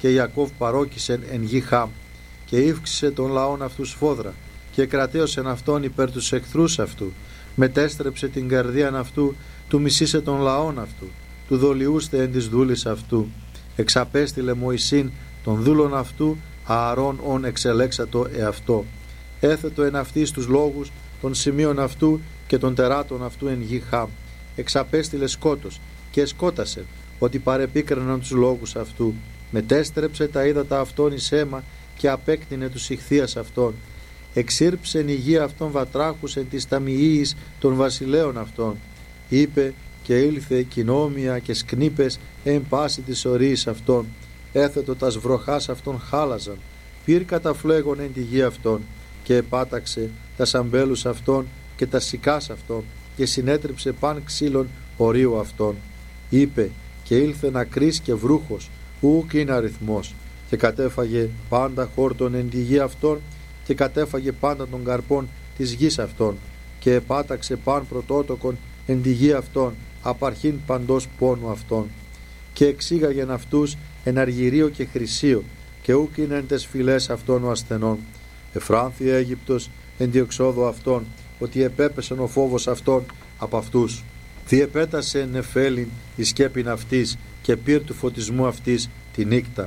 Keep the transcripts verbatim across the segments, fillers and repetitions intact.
και Ιακώβ παρόκησεν εν γη Χάμ, και ύφξησε τον λαόν αυτού σφόδρα, και κρατέωσεν αυτόν υπέρ τους εχθρούς αυτού, μετέστρεψε την καρδίαν αυτού, του μισήσε τον λαόν αυτού, του δολιούστε εν της δούλης αυτού, εξαπέστειλε Μωυσήν των δούλων αυτού, Ααρών ον εξελέξατο εαυτό, έθετο εν αυτής τους λόγους των σημείων αυτού και των τεράτων αυτού εν γη Χάμ, εξαπέστειλε σκότος και σκότασε, ότι παρεπίκραναν τους λόγους αυτού, μετέστρεψε τα ύδατα αυτών εις αίμα και απέκτηνε τους ηχθείας αυτών, εξήρψεν η γη αυτών βατράχους εν της ταμιείας των βασιλέων αυτών, είπε και ήλθε κοινόμια και σκνήπες εν πάση της ορίης αυτών, έθετο τας βροχάς αυτών χάλαζαν, πυρ καταφλέγον εν τη γη αυτών, και επάταξε τα σαμπέλους αυτών και τα σικάς αυτών, και συνέτριψε παν ξύλων ορίου αυτών, είπε και ήλθε νακρής και βρούχος, ούκ είναι αριθμός, και κατέφαγε πάντα χόρτον εν τη γη αυτών, και κατέφαγε πάντα των καρπών της γης αυτών, και επάταξε παν πρωτότοκον εν τη γη αυτών, απαρχήν παντός πόνου αυτών, και εξήγαγεν αυτούς εν αργυρίο και χρυσίο, και ούκ είναι εν τες φυλές αυτών ο ασθενών. Εφράνθη Αίγυπτος εν διεξόδου αυτών, ότι επέπεσεν ο φόβος αυτών από αυτούς. Διεπέτασε νεφέλιν η σκέπην αυτής, και πυρ του φωτισμού αυτής τη νύκτα.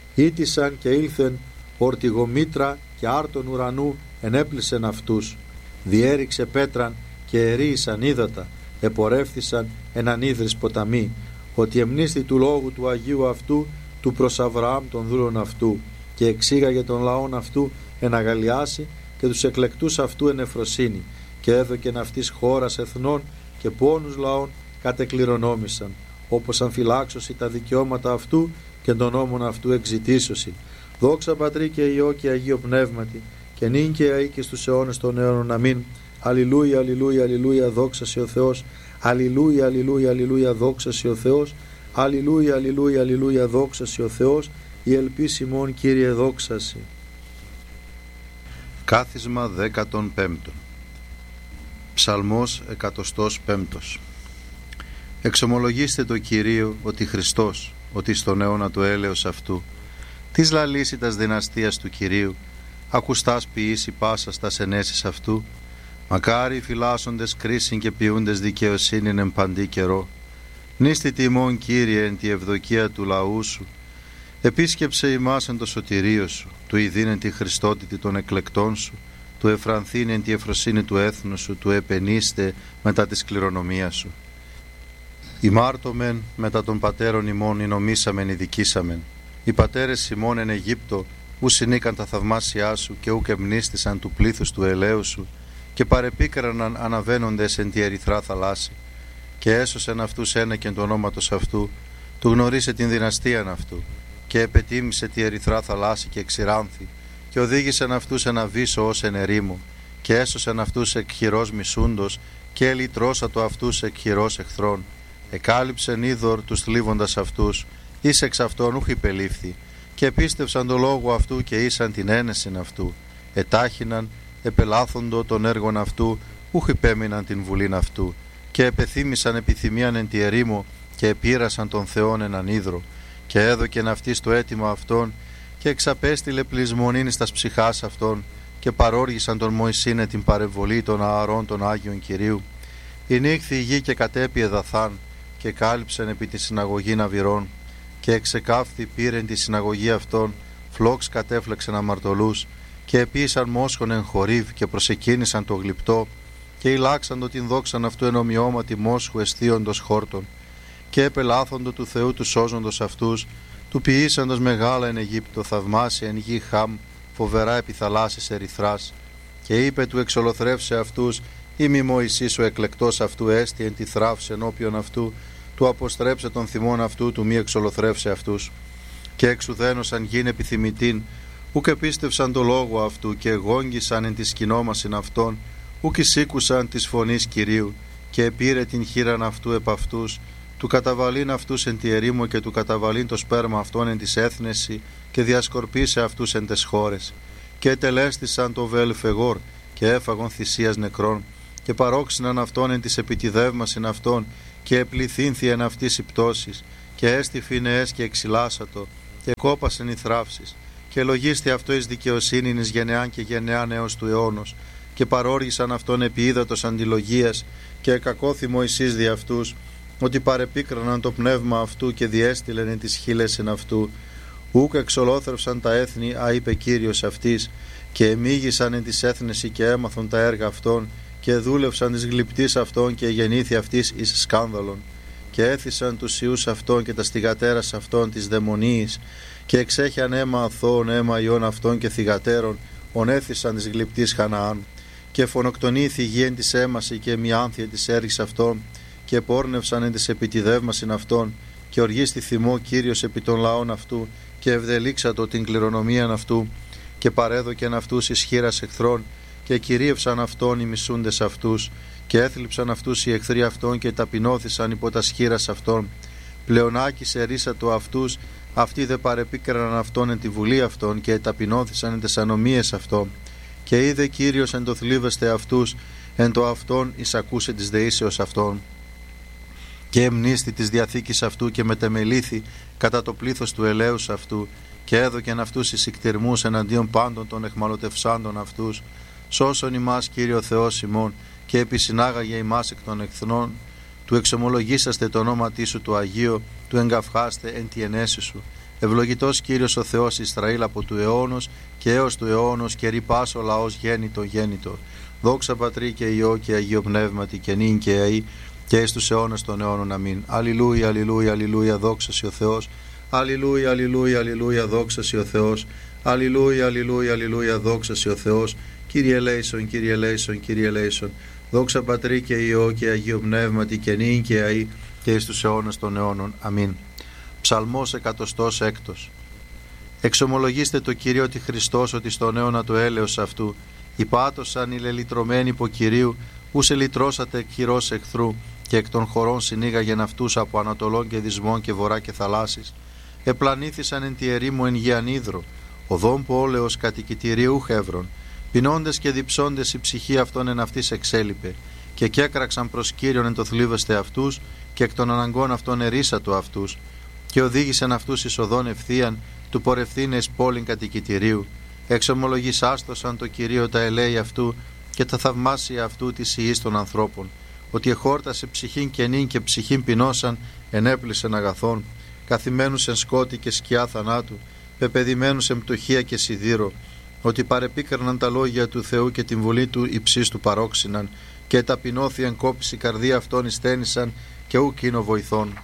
Ήτησαν και ήλθεν ορτιγομήτρα και άρτων ουρανού ενέπλησεν αυτούς. Διέριξε πέτραν και ερίησαν ύδατα, επορεύθησαν εν ανίδρης ποταμοί, ότι εμνίστη του λόγου του Αγίου αυτού, του προς Αβραάμ των δούλων αυτού, και εξήγαγε τον λαόν αυτού εν αγαλιάσει και τους εκλεκτούς αυτού εν εφροσύνη, και έδωκεν αυτής χώρας εθνών και πόνους λαών κατεκληρονόμησαν, όπως αμφυλάξωση τα δικαιώματα αυτού και των νόμων αυτού εξητήσωση. Δόξα Πατρί και Υιό και Αγίο Πνεύματι, και νυν και αεί και στους αιώνες των αιώνων. Αμήν. Αλληλούια, αλληλούια, αλληλούια, δόξα σε ο Θεός. Αλληλούια, αλληλούια, αλληλούια, δόξα σε ο Θεός. Αλληλούια, αλληλούια, αλληλούια, δόξα σε ο Θεός. Η ελπίς ημών, Κύριε, δόξα σε. Κάθισμα δέκατον πέμπτον. Ψαλμός εκατοστός πέμπτος. Εξομολογήστε το Κυρίο ότι Χριστός, ότι στον αιώνα του έλεος αυτού, της λαλήσιτας δυναστείας του Κυρίου, ακουστάς ποιήσει πάσας τας ενέσεις αυτού, μακάρι οι φυλάσσοντες κρίσιν και ποιούντες δικαιοσύνην εν παντή καιρό. Νίστη τιμών, Κύριε, εν τη ευδοκία του λαού σου, επίσκεψε ημάς εν το σωτηρίο σου, του ειδήν εν τη χριστότητη των εκλεκτών σου, του εφρανθήν εν τη εφροσύνη του έθνου σου, του επενείστε μετά της κληρονομίας σου. Ημάρτωμεν μετά των πατέρων ημών εινομήσαμεν ειδικήσαμεν. Οι πατέρες ημών εν Αιγύπτο ου συνήκαν τα θαυμάσια σου και ουκ εμνίστησαν του πλήθους του ελαίου σου, και παρεπίκραναν αναβαίνοντες εν τη ερυθρά θαλάσση, και έσωσεν αυτούς ένεκεν του ονόματος αυτού, του γνωρίσε την δυναστείαν αυτού, και επετίμησε τη ερυθρά θαλάσση και εξηράνθη, και οδήγησεν αυτούς εν αβύσσο ως εν ερήμο, και έσωσεν αυτούς εκ χειρός μισούντος, και ελυτρώσατο αυτούς εκ χειρός εχθρών. Εκάλυψεν είδωρ τους θλίβοντας αυτούς, εις εξ αυτών ούχ υπελήφθη, και επίστευσαν το λόγο αυτού και ήσαν την ένεσιν αυτού. Ετάχυναν, επελάθοντο των έργων αυτού, ούχ υπέμειναν την βουλήν αυτού, και επεθύμησαν επιθυμίαν εν τη ερήμο, και επήρασαν τον Θεόν έναν ίδρο, και έδωκεν αυτής το αίτημα αυτών, και εξαπέστειλε πλεισμονήν τας ψυχάς αυτών, και παρόργησαν τον Μωυσήνε την παρεμβολή των Ααρών των Άγιων Κυρίου. Ηνύχθη η γη και κατέπιε δαθάν, και κάλυψεν επί τη συναγωγή αβυρών, και εξεκάφθη πήρεν τη συναγωγή αυτών, φλόξ κατέφλεξεν αμαρτωλούς, και επίησαν μόσχον εν χορίβ, και προσεκίνησαν το γλυπτό, και ηλάξαντο την δόξαν αυτού εν ομοιώματι μόσχου εστίοντος χόρτων, και επελάθοντο του Θεού του σώζοντος αυτούς, του ποιήσαντος μεγάλα εν Αιγύπτο, θαυμάσια εν γη Χάμ, φοβερά επί θαλάσσης ερυθράς. Και είπε του εξολοθρεύσε αυτούς, ή μη Μωυσής ο εκλεκτός αυτού έστι εν τη θράψη ενώπιον αυτού, του αποστρέψε τον θυμών αυτού, του μη εξολοθρεύσε αυτούς. Και εξουδένωσαν γην επιθυμητήν, ουκ επίστευσαν το λόγο αυτού, και γόγγισαν εν τη σκηνόμασιν αυτών, ουκ εισήκουσαν της φωνής Κυρίου, και επήρε την χείραν αυτού επ' αυτούς, του καταβαλήν αυτούς εν τη ερήμο, και του καταβαλήν το σπέρμα αυτών εν της έθνεση, και διασκορπίσε αυτούς εν τες χώρες. Και ετελέστησαν το βέλφεγόρ, και έφαγον θυσίας νεκρών, και παρόξυναν αυτόν εν της επιτιδεύμασιν αυτών, και επληθύνθη εν αυτής η πτώσης, και έστι φινεές και εξυλάσατο, και κόπασεν οι θράψεις, και λογίστη αυτό εις δικαιοσύνην εις γενεάν και γενεάν έως του αιώνος, και παρόργησαν αυτόν επί ύδατος αντιλογίας, και εκακώθη Μωυσής δι' αυτούς, ότι παρεπίκραναν το πνεύμα αυτού και διέστειλεν εν τις χείλες εν αυτού. Ούκ εξολόθρευσαν τα έθνη, α είπε Κύριος αυτής, και εμίγησαν εν τις έθνεση και έμαθον τα έργα αυτών, και δούλευσαν της γλυπτής αυτών και γεννήθη αυτής εις σκάνδαλον. Και έθισαν τους ιούς αυτών και τα στιγατέρας αυτών της δαιμονίης, και εξέχιαν αίμα αθώων αίμα ιών αυτών και θυγατέρων, ονέθισαν της γλυπτής Χαναάν. Και φωνοκτονήθη η γη εν της έμαση και μη άνθια της έργης αυτών, και πόρνευσαν εν της επιτιδεύμασιν αυτών, και οργίστη θυμό Κύριος επί των λαών αυτού, και ευδελίξατο την κληρονομίαν αυτού, και παρέδοκεν αυτούς εις χείρας εχθρών, και κυρίευσαν αυτόν οι μισούντες αυτούς, και έθλιψαν αυτούς οι εχθροί αυτών, και ταπεινώθησαν υπό τα σχήρας αυτών. Πλεονάκησε ρίσατο αυτούς, αυτοί δε παρεπίκραναν αυτόν εν τη βουλή αυτών, και ταπεινώθησαν εν τες ανομίες αυτών. Και είδε Κύριος εν το θλίβεστε αυτούς, εν το αυτόν εισακούσε της δεήσεως αυτών. Και εμνίστη της διαθήκης αυτού, και μετεμελήθη κατά το πλήθος του ελέους αυτού, και έδωκεν αυτούς εις ικτηρμούς εναντίον πάντων των εχμαλωτευσάντων αυτούς. Σώσον ημάς Κύριο Θεός ημών, και επισυνάγαγε ημάς εκ των εχθρών, του εξομολογήσαστε το όνόματί σου του Αγίου, του εγκαυχάστε εν τη ενέση σου. Ευλογητός Κύριος ο Θεός Ισραήλ από του αιώνος και έως του αιώνος, και ρηπάς ο λαός γέννητο γέννητο. Δόξα Πατρί και Υιό και Αγίο Πνεύματι, και νυν και αεί και εις τους αιώνας των αιώνων. Αμήν. Αλληλούια, αλληλούια, αλληλούια, δόξα σοι ο Θεός. Αλληλούια, αλληλούια, αλληλούια, δόξα σοι ο Θεός. Αλληλούια, αλληλούια, αλληλούια, δόξα σοι ο Θεός. Κύριε ελέησον, Κύριε ελέησον, Κύριε ελέησον. Δόξα Πατρί και Υιό και Αγίο Πνεύματι, και νυν και αεί και εις τους αιώνας των αιώνων. Αμήν. Ψαλμός εκατοστός έκτος. Εξομολογήστε το Κύριο ότι Χριστός, ότι στον αιώνα του έλεος αυτού υπάτωσαν οι λελυτρωμένοι υπό Κυρίου, ου σε λυτρώσατε εκ χειρός εχθρού, και εκ των χωρών συνήγαγεν αυτούς από ανατολών και δυσμών και βορρά και θαλάσσης. Επλανήθησαν εν τη ερήμου εν γη ανίδρο, οδόν πόλεως κατοικητηρίου χεύρων. Πεινώντες και διψώντες η ψυχή αυτών εν αυτής εξέλιπε, και κέκραξαν προς Κύριον εν το θλίβεστε αυτούς, και εκ των αναγκών αυτών ερίσατο αυτούς, και οδήγησαν αυτούς εις οδόν ευθείαν, του πορευθύνε εις πόλην κατοικητηρίου. Εξομολογησάστοσαν το Κυρίο τα ελέη αυτού, και τα θαυμάσια αυτού της ιής των ανθρώπων, ότι εχόρτασε ψυχήν κενήν και ψυχήν πεινώσαν, ενέπλησεν αγαθών, καθημένους εν σκότη και σκιά θανάτου, πεπαιδημένους εν πτωχία και σιδήρο, ότι παρεπίκραναν τα λόγια του Θεού και την βουλή του υψής του παρόξυναν, και ταπεινώθη εν κόπηση καρδία αυτών ειστένησαν, και ουκ είναι βοηθών.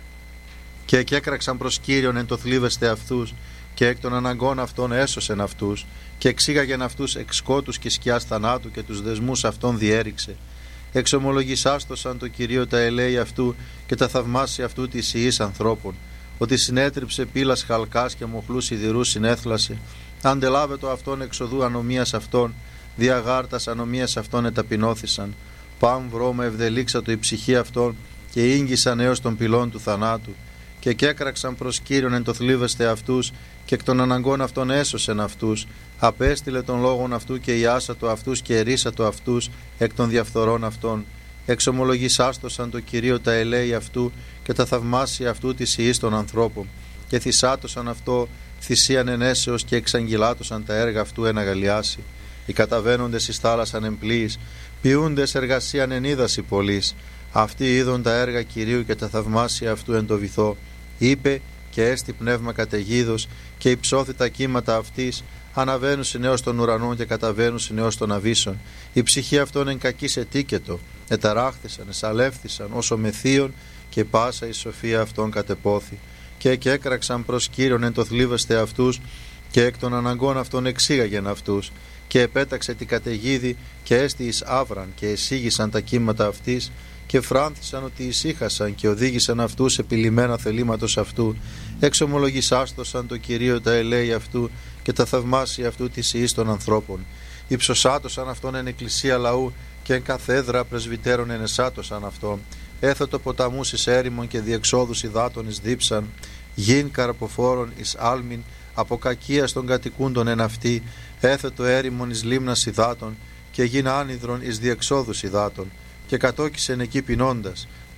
Και εκέκραξαν προς Κύριον εν το θλίβεστε αυτούς, και εκ των αναγκών αυτών έσωσεν αυτούς, και εξήγαγεν αυτούς εξ σκότους και σκιάς θανάτου, και τους δεσμούς αυτών διέριξε. Εξομολογησάστοσαν το Κυρίο τα ελέη αυτού, και τα θαυμάσια αυτού της ιής ανθρώπων, ότι συνέτριψε πύλας χαλκάς και μοχλούς σιδηρούς συνέθλασε. Αντελάβετο αυτόν εξοδού ανομίας αυτών, διαγάρτας ανομίας αυτών εταπεινώθησαν. Παν βρώμα ευδελίξατο η ψυχή αυτών, και ήγγισαν έως των πυλών του θανάτου. Και κέκραξαν προς Κύριον εν το θλίβεστε αυτούς, και εκ των αναγκών αυτών έσωσεν αυτούς. Απέστειλε των λόγων αυτού και ιάσατο αυτούς και ερίσατο αυτούς εκ των διαφθορών αυτών. Εξομολογησάστοσαν το Κυρίο τα ελέη αυτού, και τα θαυμάσια αυτού της ιής των ανθρώπων. Και θυσάτωσαν αυτό θυσίαν ενέσεως, και εξαγγυλάτωσαν τα έργα αυτού εν αγαλιάσει. Οι καταβαίνοντες εις θάλασσαν εμπλοίης, ποιούντες εργασίαν εν ύδαση πολλής. Αυτοί είδον τα έργα Κυρίου και τα θαυμάσια αυτού εν το βυθό. Είπε και έστι πνεύμα καταιγίδος, και υψώθη τα κύματα αυτής, αναβαίνουσιν έως των ουρανών και καταβαίνουσιν έως των αβύσσων. Η ψυχή αυτών εν κακής ετίκετο, εταράχθησαν, εσαλεύθησαν όσο μεθύων, και πάσα η σοφία αυτών κατεπόθη. Και εκέκραξαν προς Κύριον εν το θλίβεστε αυτούς, και εκ των αναγκών αυτών εξήγαγεν αυτούς. Και επέταξε την καταιγίδη, και έστι εις άβραν, και εσήγησαν τα κύματα αυτής, και φράνθησαν ότι ησύχασαν, και οδήγησαν αυτούς επιλυμμένα θελήματος αυτού. Εξομολογησάστοσαν το Κυρίο τα ελέη αυτού, και τα θαυμάσια αυτού της ιής των ανθρώπων. Υψωσάτωσαν αυτόν εν εκκλησία λαού, και εν καθέδρα πρεσβυτέρων ενεσάτωσαν αυτόν. Έθετο ποταμούς εις έρημον, και διεξόδους υδάτων εις δίψαν. Γιν καρποφόρων εις άλμην, από κακίας των κατοικούντων εν αυτή. Έθετο έρημον εις λίμνας υδάτων, και γιν άνυδρον εις διεξόδους υδάτων. Και κατόκισεν εκεί πεινώντας.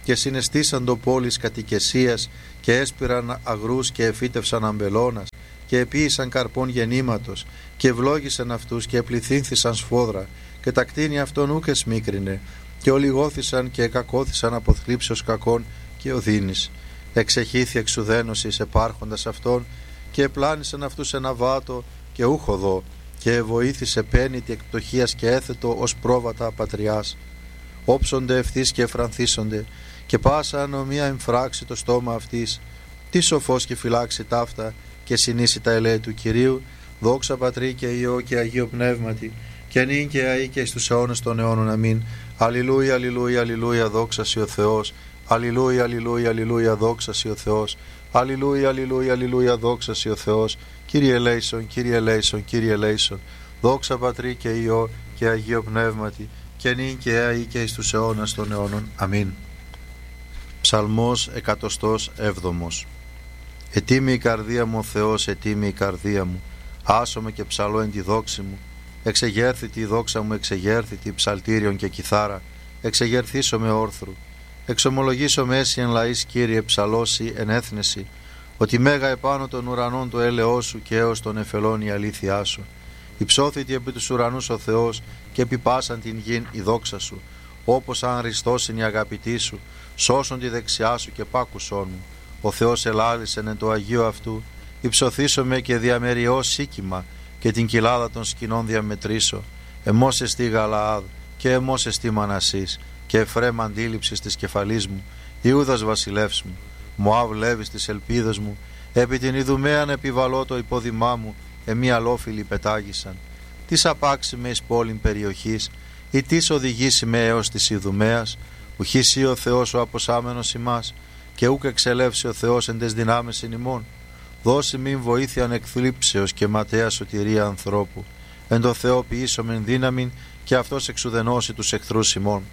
και συναισθήσαν το πόλης κατοικεσίας και έσπηραν αγρούς και εφύτευσαν αμπελώνας και επίησαν καρπών γεννήματος και ευλόγησαν αυτούς και επληθύνθησαν σφόδρα και τα κτίνη αυτών ούκ εσμίκρινε και ολιγώθησαν και εκακώθησαν από θλίψεως κακών και οδύνης. Εξεχήθη εξουδένωσης επάρχοντας αυτών και επλάνησαν αυτούς ένα βάτο και ούχ οδό και βοήθησε πένητη εκπτωχίας και έθετο ως πρόβατα πατριάς. Όψονται ευθύς και εφρανθίσονται και πάσα ανομία εμφράξει το στόμα αυτής. Τι σοφός και φυλάξει ταύτα και συνήσει τα ελέη του Κυρίου, δόξα Πατρί και Υιό και Αγίο Πνεύματι, και νυν και αεί και στους αιώνες των αιώνων. Αμήν. Αλληλούια, αλληλούια, αλληλούια, δόξα σοι ο Θεός. Αλληλούια, αλληλούια, αλληλούια, δόξα σοι ο Θεός. Αλληλούια, αλληλούια, αλληλούια, δόξα σοι ο Θεός. Κύριε ελέησον, Κύριε ελέησον, Κύριε ελέησον. Δόξα Πατρί και Υιό και Αγίο Πνεύματι, και νυν και αεί και στους αιώνας των αιώνων. Αμήν. Ψαλμός εκατοστός έβδομος. Ετοίμη η καρδία μου ο Θεός, ετοίμη η καρδία μου. Άσομαι και ψαλώ εν τη δόξη μου. Εξεγέρθητη η δόξα μου, εξεγέρθητη ψαλτήριον και κιθάρα. Εξεγερθήσω με όρθρου. Εξομολογήσω με έσυ εν λαής, Κύριε, ψαλώσει εν έθνεση, ότι μέγα επάνω των ουρανών το έλεος σου και έως των εφελών η αλήθειά σου. Υψώθητη επί τους ουρανούς ο Θεός και επί πάσαν την γην η δόξα σου. Όπως αν ριστώσιν η αγαπητή σου, σώσον τη δεξιά σου και πάκουσόν μου. Ο Θεός ελάλησεν εν το Αγίο αυτού, υψωθήσομαι και διαμεριώ σίκημα και την κοιλάδα των σκηνών διαμετρήσω. Εμώς εστί Γαλαάδ και εμώς εστί Μανασής και Εφραίμ αντίληψης της κεφαλής μου, Ιούδας βασιλεύς μου, Μωάβ λέβης της ελπίδας μου, επί την Ιδουμαίαν επιβαλώ το υπόδημά μου, εμεί αλόφιλοι πετάγησαν. Τις απάξει με εις πόλην περιοχής, ή τις οδηγήσει με έως της Ιδουμαίας, ουχήσει ο Θεός ο αποσάμενος ημάς, και ούκ εξελεύσει ο Θεός εν τες δυνάμεις ημών. Δώσει μην βοήθειαν εκθλίψεως και ματέα σωτηρία ανθρώπου. Εν το Θεό ποιήσομεν δύναμην και αυτός εξουδενώσει τους εχθρούς ημών.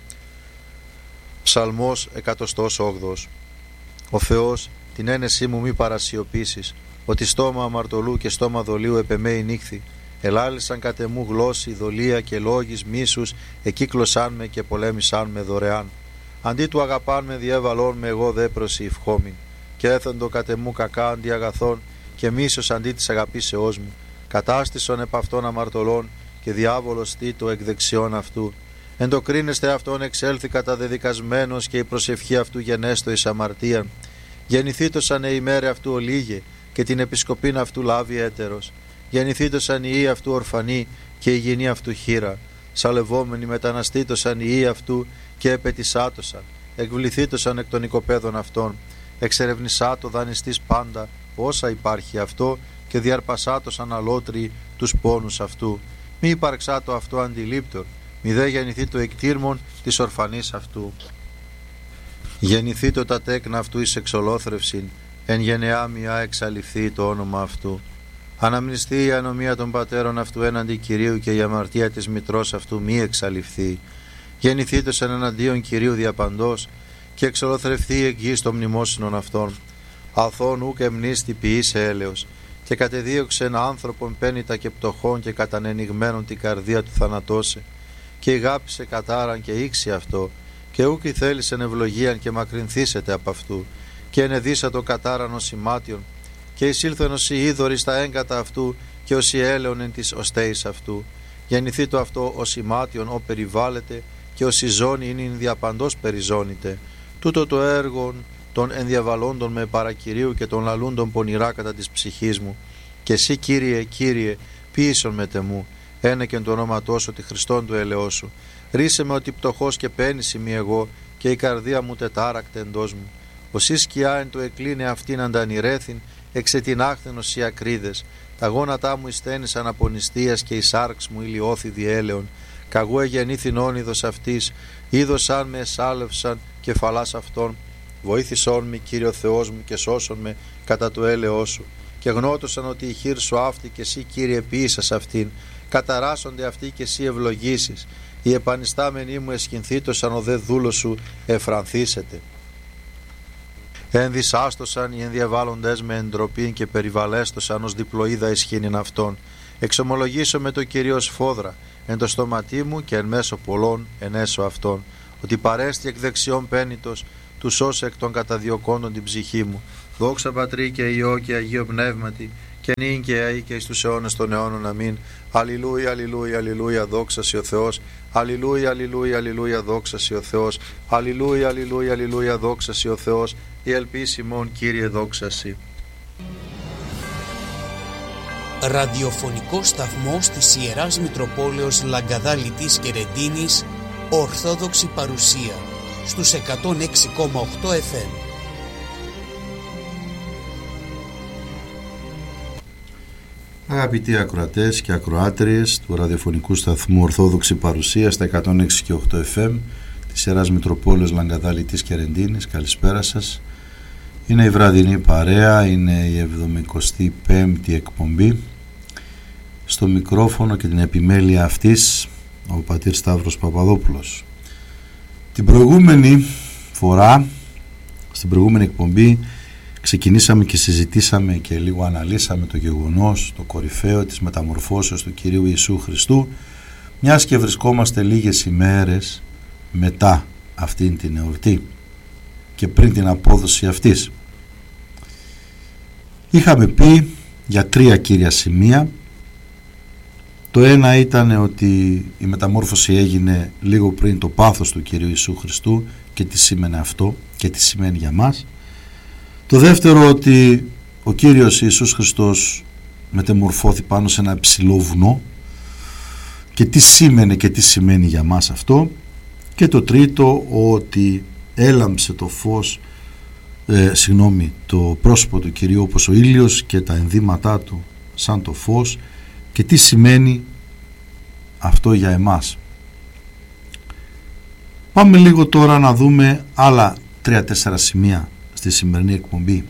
Ψαλμός εκατοστός όγδοος. Ο Θεός την ένεσή μου μη παρασιωπήσεις, ότι στόμα αμαρτωλού και στόμα δολίου επεμέει νύχθη. Ελάλησαν κατ' εμού γλώσσοι, δολία και λόγης μίσους, εκύκλωσάν με και πολέμησάν με δωρεάν. Αντί του αγαπάν με διέβαλόν με εγώ δε προσηυχόμην. Και έθεντο κατ' εμού κακά αντί αγαθών και μίσος αντί της αγαπήσεώς μου. Κατάστησον επ' αυτών αμαρτωλών και διάβολος τίτο εκ δεξιών αυτού. Εν το κρίνεστε αυτόν εξέλθει καταδεδικασμένος και η προσευχή αυτού γενέστο εις αμαρτίαν. Γεννηθήτωσαν η ημέρε αυτού ολίγε και την επισκοπήν αυτού λάβει έτερος. Γεννηθήτωσαν οι ιοί αυτού ορφανοί και η γυνή αυτού χείρα. Σαλευόμενοι μεταναστήτωσαν οι ιοί αυτού και επετισάτωσαν. Εκβληθήτωσαν εκ των οικοπαίδων αυτών. Εξερευνησάτο δανειστής πάντα όσα υπάρχει αυτό και διαρπασάτωσαν αλότριοι τους πόνους αυτού. Μη υπαρξάτο αυτό αντιλήπτορ, μη δε γεννηθεί το εκτήρμον της ορφανής αυτού. Γεννηθεί το τα τέκνα αυτού εις εξολόθρευσιν, εν γενεά μιά εξαλειφθεί το όνομα αυτού. Αναμνηστεί η ανομία των πατέρων αυτού έναντι Κυρίου και η αμαρτία της μητρός αυτού μη εξαλειφθεί. Γεννηθήτωσαν εναντίον Κυρίου διαπαντός και εξολοθρευθεί εκ γης των μνημόσυνων αυτών. Αθών ούκ εμνίστη ποιήσε έλεος και κατεδίωξεν άνθρωπον πένητα και πτωχών και κατανενιγμένον την καρδία του θανατώσε. Και ηγάπησε κατάραν και ήξι αυτό και ούκ η θέλησεν ευλογίαν και μακρυνθήσετε από αυτού και ενεδίσα το κατάραν ως ημάτιον και εισήλθεν ως η είδωρη στα έγκατα αυτού και ως η έλεον εν της οστέης αυτού. Γεννηθεί το αυτό ως ημάτιον ο περιβάλλεται και ως η ζώνη είναι διαπαντός περιζώνητε. Τούτο το έργο των ενδιαβαλόντων με παρακυρίου και των λαλούντων πονηρά κατά της ψυχής μου. Και εσύ Κύριε, Κύριε, ποιήσον με τεμού, ένεκεν το ονόματό σου τη Χριστόν του ελεός σου. Ρίσε με ότι πτωχός και πένηση μη εγώ και η καρδία μου τετάρακτε εντός μου. Ως η σκιά εν το εκλίνε αυτήν αντανηρέθην, εξετινάχθεν ως οι ακρίδες. Τα γόνατά μου εισθένησαν από νηστείας και η σάρξ μου ηλιώθη διέλεον. Καγού εγεννήθην όνειδος αυτής, είδωσαν με εσάλευσαν κεφαλάς αυτών. Βοήθησόν με, Κύριο Θεός μου, και σώσον με κατά το έλεος σου. Και γνώτωσαν ότι η χείρ σου αυτή και εσύ, Κύριε, ποιήσας αυτήν. Καταράσσονται αυτοί και εσύ ευλογήσεις. Οι επανιστάμενοι μου εσχυνθήτωσαν, ο δε δούλος σου εφρανθήσεται. Ενδυσάστοσαν οι ενδιαβάλλοντες με εντροπήν και περιβαλέστοσαν ως διπλοίδα ισχύνην αυτών. Εξομολογήσω με το Κυρίως φόδρα εν το στόματί μου και εν μέσω πολλών εν έσω αυτών, ότι παρέστη εκ δεξιών πένητος, του σώσε εκ των καταδιωκόντων την ψυχή μου. Δόξα Πατρί και Υιό και Αγίο Πνεύματι, και νυν και αεί και εις τους αιώνες των αιώνων. Αμήν. Αλληλούια, αλληλούια, αλληλούια, δόξα σοι ο Θεός. Αλληλούια, αλληλούια, αλληλούια, δόξα σοι ο Θεός. Αλληλούια, αλληλούια, αλληλούια, δόξα σοι ο Θεός. Η ελπίς ημών, Κύριε, δόξα σοι. Ραδιοφωνικό σταθμός της Ιεράς Μητροπόλεως Λαγκαδά Λιτής και Ρεντίνης, Ορθόδοξη παρουσία, στους εκατόν έξι κόμμα οκτώ εφ εμ. Αγαπητοί ακροατές και ακροάτριες του ραδιοφωνικού σταθμού Ορθόδοξη παρουσία στα εκατόν έξι και οκτώ εφ εμ της Ιεράς Μητροπόλεως Λαγκαδά Λιτής και Ρεντίνης, καλησπέρα σας. Είναι η βραδινή παρέα, είναι η εβδομηκοστή πέμπτη εκπομπή. Στο μικρόφωνο και την επιμέλεια αυτής ο πατήρ Σταύρος Παπαδόπουλος. Την προηγούμενη φορά, στην προηγούμενη εκπομπή, ξεκινήσαμε και συζητήσαμε και λίγο αναλύσαμε το γεγονός, το κορυφαίο της μεταμορφώσεως του Κυρίου Ιησού Χριστού, μιας και βρισκόμαστε λίγες ημέρες μετά αυτήν την εορτή και πριν την απόδοση αυτής. Είχαμε πει για τρία κύρια σημεία. Το ένα ήταν ότι η μεταμόρφωση έγινε λίγο πριν το πάθος του Κυρίου Ιησού Χριστού και τι σήμαινε αυτό και τι σημαίνει για μας. Το δεύτερο, ότι ο Κύριος Ιησούς Χριστός μεταμορφώθη πάνω σε ένα υψηλό βουνό και τι σήμαινε και τι σημαίνει για μας αυτό. Και το τρίτο, ότι έλαμψε το φως, ε, συγγνώμη, το πρόσωπο του Κυρίου όπως ο ήλιος και τα ενδύματά του σαν το φως και τι σημαίνει αυτό για εμάς. Πάμε λίγο τώρα να δούμε άλλα τρία-τέσσερα σημεία στη σημερινή εκπομπή.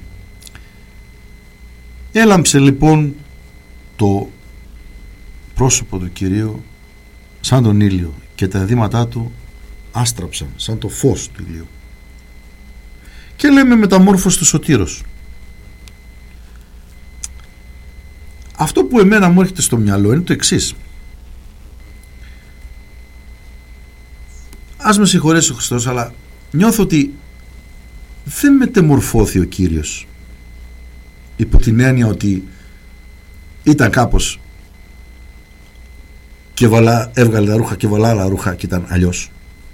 Έλαμψε λοιπόν το πρόσωπο του Κυρίου σαν τον ήλιο και τα ενδύματά του άστραψαν σαν το φως του ηλίου. Και λέμε μεταμόρφωση του Σωτήρος. Αυτό που εμένα μου έρχεται στο μυαλό είναι το εξής. Ας με συγχωρέσει ο Χριστός, αλλά νιώθω ότι δεν μετεμορφώθη ο Κύριος υπό την έννοια ότι ήταν κάπως και βαλά, έβγαλε τα ρούχα και βαλά άλλα ρούχα και ήταν αλλιώς.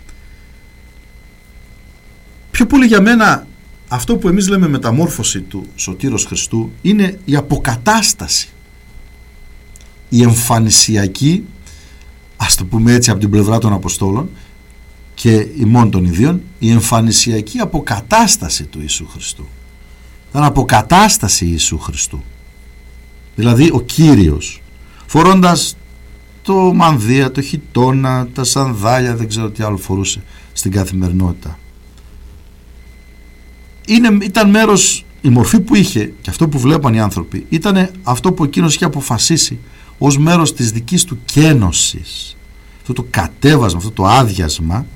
Πιο πολύ για μένα αυτό που εμείς λέμε μεταμόρφωση του Σωτήρος Χριστού είναι η αποκατάσταση, η εμφανισιακή, ας το πούμε έτσι από την πλευρά των Αποστόλων και ημών των ιδίων, η εμφανισιακή αποκατάσταση του Ιησού Χριστού. Ήταν αποκατάσταση Ιησού Χριστού. Δηλαδή ο Κύριος φορώντας το μανδύα, το χιτώνα, τα σανδάλια, δεν ξέρω τι άλλο φορούσε στην καθημερινότητα. Είναι, ήταν μέρος, η μορφή που είχε και αυτό που βλέπαν οι άνθρωποι ήταν αυτό που εκείνος είχε αποφασίσει ως μέρος της δικής του κένωσης. Αυτό το κατέβασμα, αυτό το άδειασμα,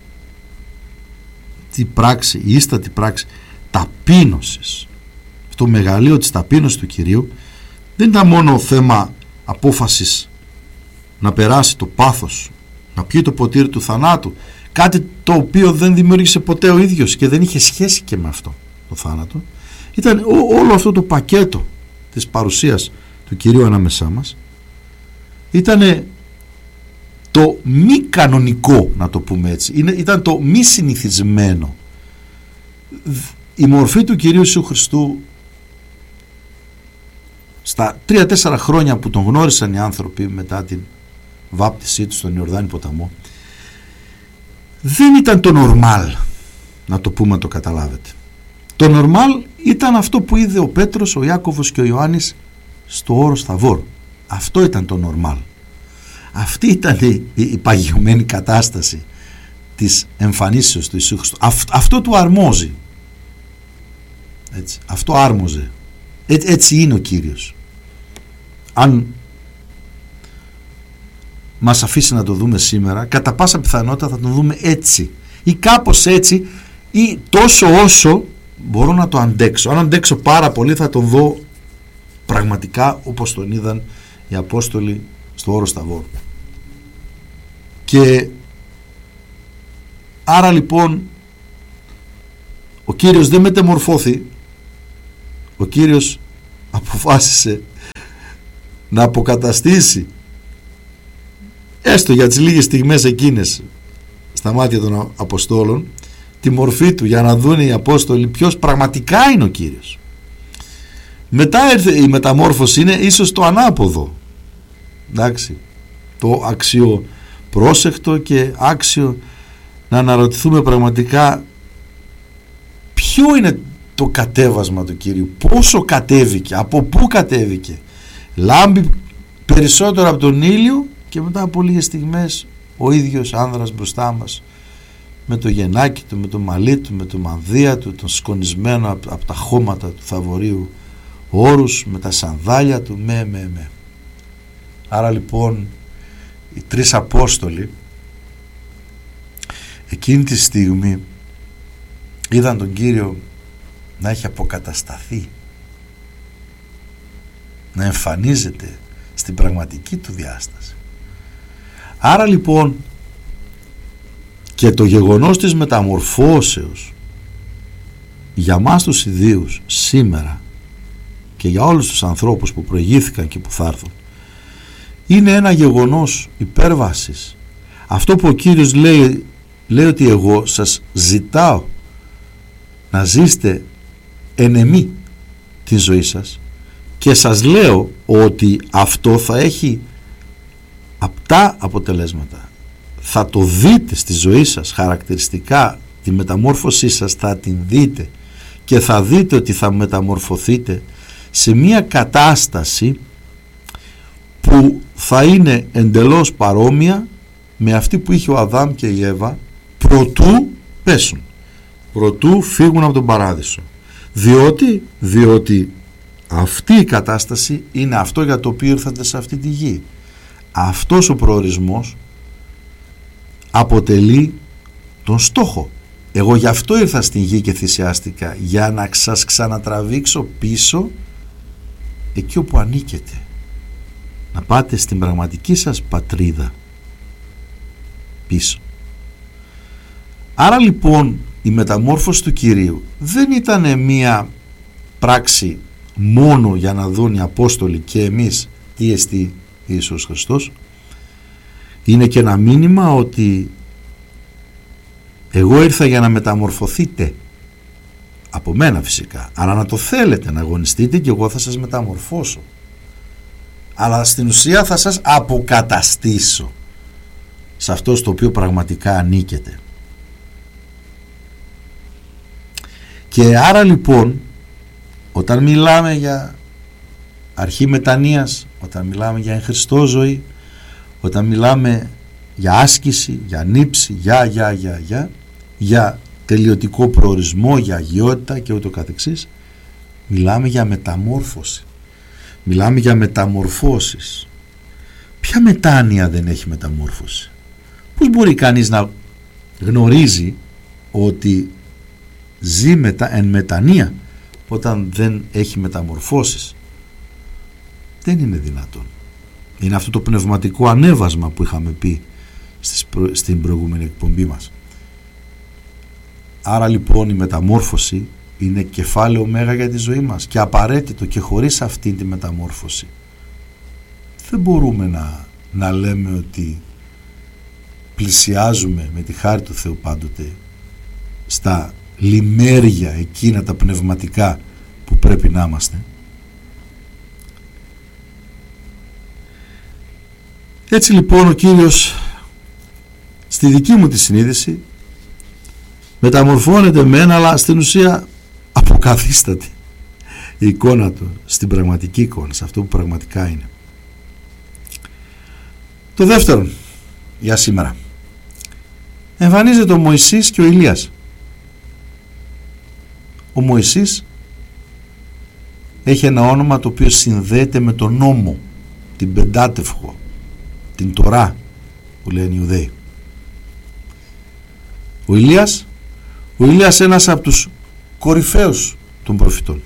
τη πράξη, η ίστατη πράξη ταπείνωσης, το μεγαλείο της ταπείνωσης του Κυρίου δεν ήταν μόνο θέμα απόφασης να περάσει το πάθος, να πιει το ποτήρι του θανάτου, κάτι το οποίο δεν δημιούργησε ποτέ ο ίδιος και δεν είχε σχέση και με αυτό το θάνατο. Ήταν όλο αυτό το πακέτο της παρουσίας του Κυρίου ανάμεσά μας. Ήταν το μη κανονικό, να το πούμε έτσι. Ήταν το μη συνηθισμένο. Η μορφή του Κυρίου Ιησού Χριστού στα τρία-τέσσερα χρόνια που τον γνώρισαν οι άνθρωποι μετά την βάπτισή του στον Ιορδάνη ποταμό, δεν ήταν το νορμάλ, να το πούμε, να το καταλάβετε. Το νορμάλ ήταν αυτό που είδε ο Πέτρος, ο Ιάκωβος και ο Ιωάννης στο όρος Θαβόρ. Αυτό ήταν το νορμάλ. Αυτή ήταν η, η, η παγιωμένη κατάσταση της εμφανίσεως του Ιησού Χριστού. Αυ, αυτό του αρμόζει. Έτσι, αυτό άρμοζε. Έ, έτσι είναι ο Κύριος. Αν μας αφήσει να το δούμε σήμερα, κατά πάσα πιθανότητα θα το δούμε έτσι ή κάπως έτσι ή τόσο όσο μπορώ να το αντέξω. Αν αντέξω πάρα πολύ θα τον δω πραγματικά όπως τον είδαν οι Απόστολοι στο όρος Θαβόρ. Και άρα λοιπόν ο Κύριος δεν μετεμορφώθη, ο Κύριος αποφάσισε να αποκαταστήσει έστω για τις λίγες στιγμές εκείνες στα μάτια των Αποστόλων τη μορφή του, για να δουν οι Απόστολοι ποιος πραγματικά είναι ο Κύριος. Μετά έρθε η μεταμόρφωση, είναι ίσως το ανάποδο, εντάξει, το αξιοπρόσεκτο και άξιο να αναρωτηθούμε πραγματικά ποιο είναι το κατέβασμα του Κύριου, πόσο κατέβηκε, από πού κατέβηκε. Λάμπει περισσότερο από τον ήλιο και μετά από λίγες στιγμές ο ίδιος άνδρας μπροστά μας, με το γενάκι του, με το μαλλί του, με το μανδύα του, τον σκονισμένο από, από τα χώματα του θαβορίου όρους, με τα σανδάλια του, με με με άρα λοιπόν οι τρεις Απόστολοι εκείνη τη στιγμή είδαν τον Κύριο να έχει αποκατασταθεί, να εμφανίζεται στην πραγματική του διάσταση. Άρα λοιπόν και το γεγονός της μεταμορφώσεως για μας τους ιδίους σήμερα και για όλους τους ανθρώπους που προηγήθηκαν και που θα έρθουν είναι ένα γεγονός υπέρβασης. Αυτό που ο Κύριος λέει, λέει ότι εγώ σας ζητάω να ζήστε εν εμή τη ζωή σας και σας λέω ότι αυτό θα έχει απτά αποτελέσματα. Θα το δείτε στη ζωή σας χαρακτηριστικά, τη μεταμόρφωσή σας θα την δείτε και θα δείτε ότι θα μεταμορφωθείτε σε μια κατάσταση που θα είναι εντελώς παρόμοια με αυτή που είχε ο Αδάμ και η Εύα προτού πέσουν, προτού φύγουν από τον παράδεισο. Διότι, διότι αυτή η κατάσταση είναι αυτό για το οποίο ήρθατε σε αυτή τη γη. Αυτός ο προορισμός αποτελεί τον στόχο. Εγώ γι' αυτό ήρθα στην γη και θυσιάστηκα, για να σας ξανατραβήξω πίσω εκεί όπου ανήκετε, να πάτε στην πραγματική σας πατρίδα πίσω. Άρα λοιπόν η μεταμόρφωση του Κυρίου δεν ήταν μία πράξη μόνο για να δουν οι Απόστολοι και εμείς τι εστί Ιησούς Χριστός. Είναι και ένα μήνυμα ότι εγώ ήρθα για να μεταμορφωθείτε από μένα φυσικά, αλλά να το θέλετε, να αγωνιστείτε και εγώ θα σας μεταμορφώσω, αλλά στην ουσία θα σας αποκαταστήσω σε αυτό στο οποίο πραγματικά ανήκετε. Και άρα λοιπόν όταν μιλάμε για αρχή μετανοίας, όταν μιλάμε για εν Χριστώ ζωή, όταν μιλάμε για άσκηση, για νύψη, για, για, για, για, για τελειωτικό προορισμό, για αγιότητα και ούτω καθεξής, μιλάμε για μεταμόρφωση. Μιλάμε για μεταμορφώσεις. Ποια μετάνοια δεν έχει μεταμόρφωση? Πώς μπορεί κανείς να γνωρίζει ότι ζει μετα, εν μετανία όταν δεν έχει μεταμορφώσεις? Δεν είναι δυνατόν. Είναι αυτό το πνευματικό ανέβασμα που είχαμε πει στις προ... στην προηγούμενη εκπομπή μας. Άρα λοιπόν η μεταμόρφωση είναι κεφάλαιο μέγα για τη ζωή μας και απαραίτητο, και χωρίς αυτή τη μεταμόρφωση δεν μπορούμε να, να λέμε ότι πλησιάζουμε με τη χάρη του Θεού πάντοτε στα λιμέρια εκείνα τα πνευματικά που πρέπει να είμαστε. Έτσι λοιπόν ο Κύριος στη δική μου τη συνείδηση μεταμορφώνεται μεν, αλλά στην ουσία αποκαθίσταται η εικόνα του στην πραγματική εικόνα, σε αυτό που πραγματικά είναι. Το δεύτερο για σήμερα, εμφανίζεται ο Μωυσής και ο Ηλίας. Ο Μωυσής έχει ένα όνομα το οποίο συνδέεται με τον νόμο, την Πεντάτευχο, την Τωρά που λένε οι Ιουδαίοι. Ο Ηλίας, ο Ηλίας ένας από τους κορυφαίους των προφητών.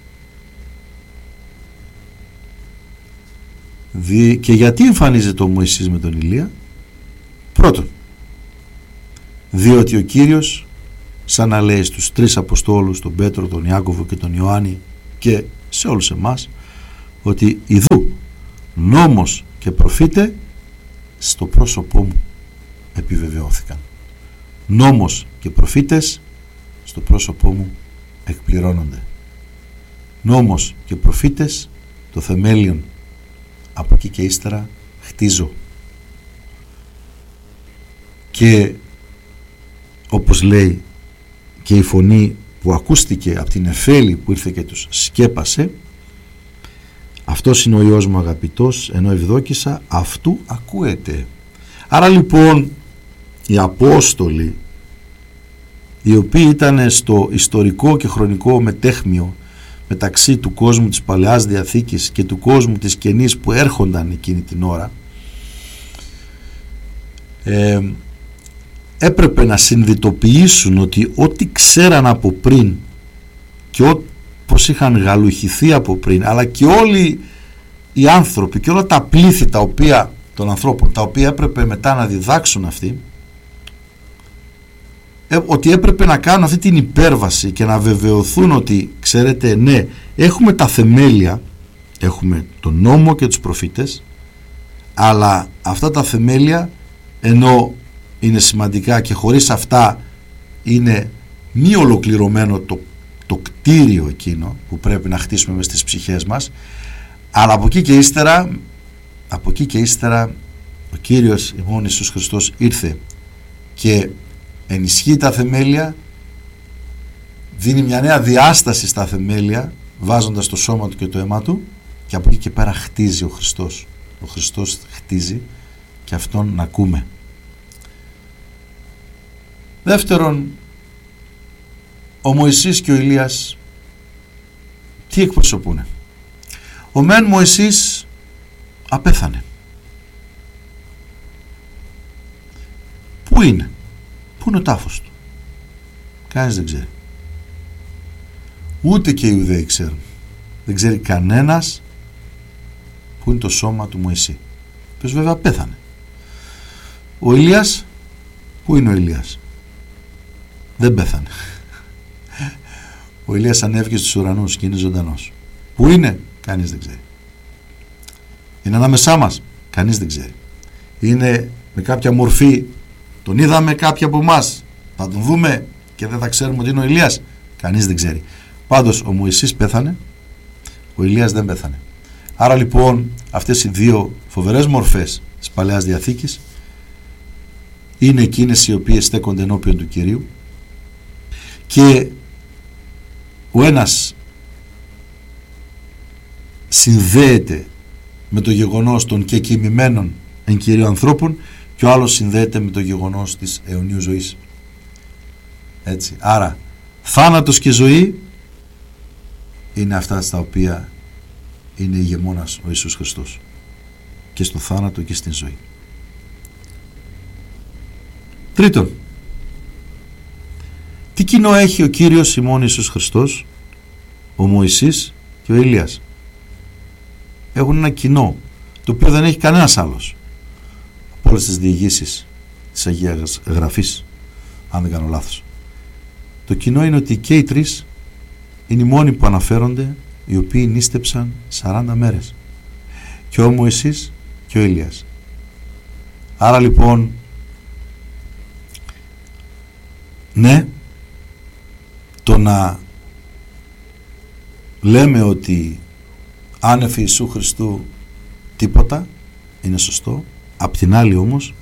Δι... Και γιατί εμφανίζεται ο Μωυσής με τον Ηλία? Πρώτον, διότι ο Κύριος σαν να λέει στους τρεις Αποστόλους, τον Πέτρο, τον Ιάκωβο και τον Ιωάννη και σε όλους εμάς, ότι ιδού νόμος και προφήτε στο πρόσωπό μου επιβεβαιώθηκαν. Νόμος και προφήτες στο πρόσωπό μου εκπληρώνονται. Νόμος και προφήτες, το θεμέλιον από εκεί και ύστερα χτίζω. Και όπως λέει και η φωνή που ακούστηκε από την Εφέλη που ήρθε και τους σκέπασε, αυτός είναι ο Υιός μου αγαπητός, ενώ ευδόκησα αυτού ακούεται. Άρα λοιπόν οι Απόστολοι, οι οποίοι ήταν στο ιστορικό και χρονικό μετέχμιο μεταξύ του κόσμου της Παλαιάς Διαθήκης και του κόσμου της Καινής που έρχονταν εκείνη την ώρα, ε, έπρεπε να συνειδητοποιήσουν ότι ό,τι ξέραν από πριν και όπως είχαν γαλουχηθεί από πριν, αλλά και όλοι οι άνθρωποι και όλα τα πλήθη τα οποία, των ανθρώπων τα οποία έπρεπε μετά να διδάξουν αυτοί, ε, ότι έπρεπε να κάνουν αυτή την υπέρβαση και να βεβαιωθούν ότι, ξέρετε, ναι, έχουμε τα θεμέλια, έχουμε τον νόμο και τους προφήτες, αλλά αυτά τα θεμέλια, ενώ είναι σημαντικά και χωρίς αυτά είναι μη ολοκληρωμένο το, το κτίριο εκείνο που πρέπει να χτίσουμε μες στις ψυχές μας, αλλά από εκεί και ύστερα από εκεί και ύστερα ο Κύριος ημών Ιησούς Χριστός ήρθε και ενισχύει τα θεμέλια, δίνει μια νέα διάσταση στα θεμέλια βάζοντας το σώμα του και το αίμα του, και από εκεί και πέρα χτίζει ο Χριστός. Ο Χριστός χτίζει και αυτόν να ακούμε. Δεύτερον, ο Μωυσής και ο Ηλίας τι εκπροσωπούνε? Ο μεν Μωυσής απέθανε. Πού είναι? Πού είναι ο τάφος του? Κανείς δεν ξέρει. Ούτε και οι Ιουδαίοι ξέρουν. Δεν ξέρει κανένας πού είναι το σώμα του Μωυσή, ο οποίος βέβαια πέθανε. Ο Ηλίας, πού είναι ο Ηλίας? Δεν πέθανε. Ο Ηλίας ανέβηκε στους ουρανούς και είναι ζωντανός. Πού είναι? Κανείς δεν ξέρει. Είναι ανάμεσά μας? Κανείς δεν ξέρει. Είναι με κάποια μορφή? Τον είδαμε κάποιοι από εμάς, θα τον δούμε και δεν θα ξέρουμε ότι είναι ο Ηλίας? Κανείς δεν ξέρει. Πάντως ο Μωυσής πέθανε, ο Ηλίας δεν πέθανε. Άρα λοιπόν αυτές οι δύο φοβερές μορφές της Παλαιάς Διαθήκης είναι εκείνες οι οποίες στέκονται ενώπιον του Κυρίου, και ο ένας συνδέεται με το γεγονός των κεκοιμημένων εν Κυρίω ανθρώπων και ο άλλος συνδέεται με το γεγονός της αιωνίου ζωής. Έτσι. Άρα θάνατος και ζωή είναι αυτά στα οποία είναι ηγεμόνας ο Ιησούς Χριστός, και στο θάνατο και στην ζωή. Τρίτον, τι κοινό έχει ο Κύριος ημών Ιησούς Χριστός, ο Μωυσής και ο Ηλίας? Έχουν ένα κοινό το οποίο δεν έχει κανένας άλλος από όλες τις διηγήσεις της Αγίας Γραφής, αν δεν κάνω λάθος. Το κοινό είναι ότι και οι τρεις είναι οι μόνοι που αναφέρονται οι οποίοι νήστεψαν σαράντα μέρες, και ο Μωυσής και ο Ηλίας. Άρα λοιπόν, ναι, το να λέμε ότι άνευ Ιησού Χριστού τίποτα είναι σωστό. Απ' την άλλη όμως,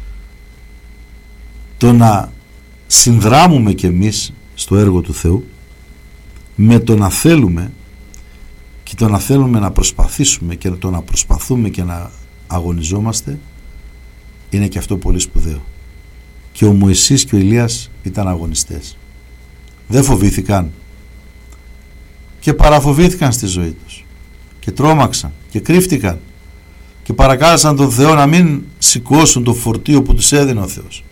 το να συνδράμουμε κι εμείς στο έργο του Θεού με το να θέλουμε και το να θέλουμε να προσπαθήσουμε και το να προσπαθούμε και να αγωνιζόμαστε, είναι και αυτό πολύ σπουδαίο. Και ο Μωυσής και ο Ηλίας ήταν αγωνιστές. Δεν φοβήθηκαν και παραφοβήθηκαν στη ζωή τους και τρόμαξαν και κρύφτηκαν και παρακάλεσαν τον Θεό να μην σηκώσουν το φορτίο που τους έδινε ο Θεός.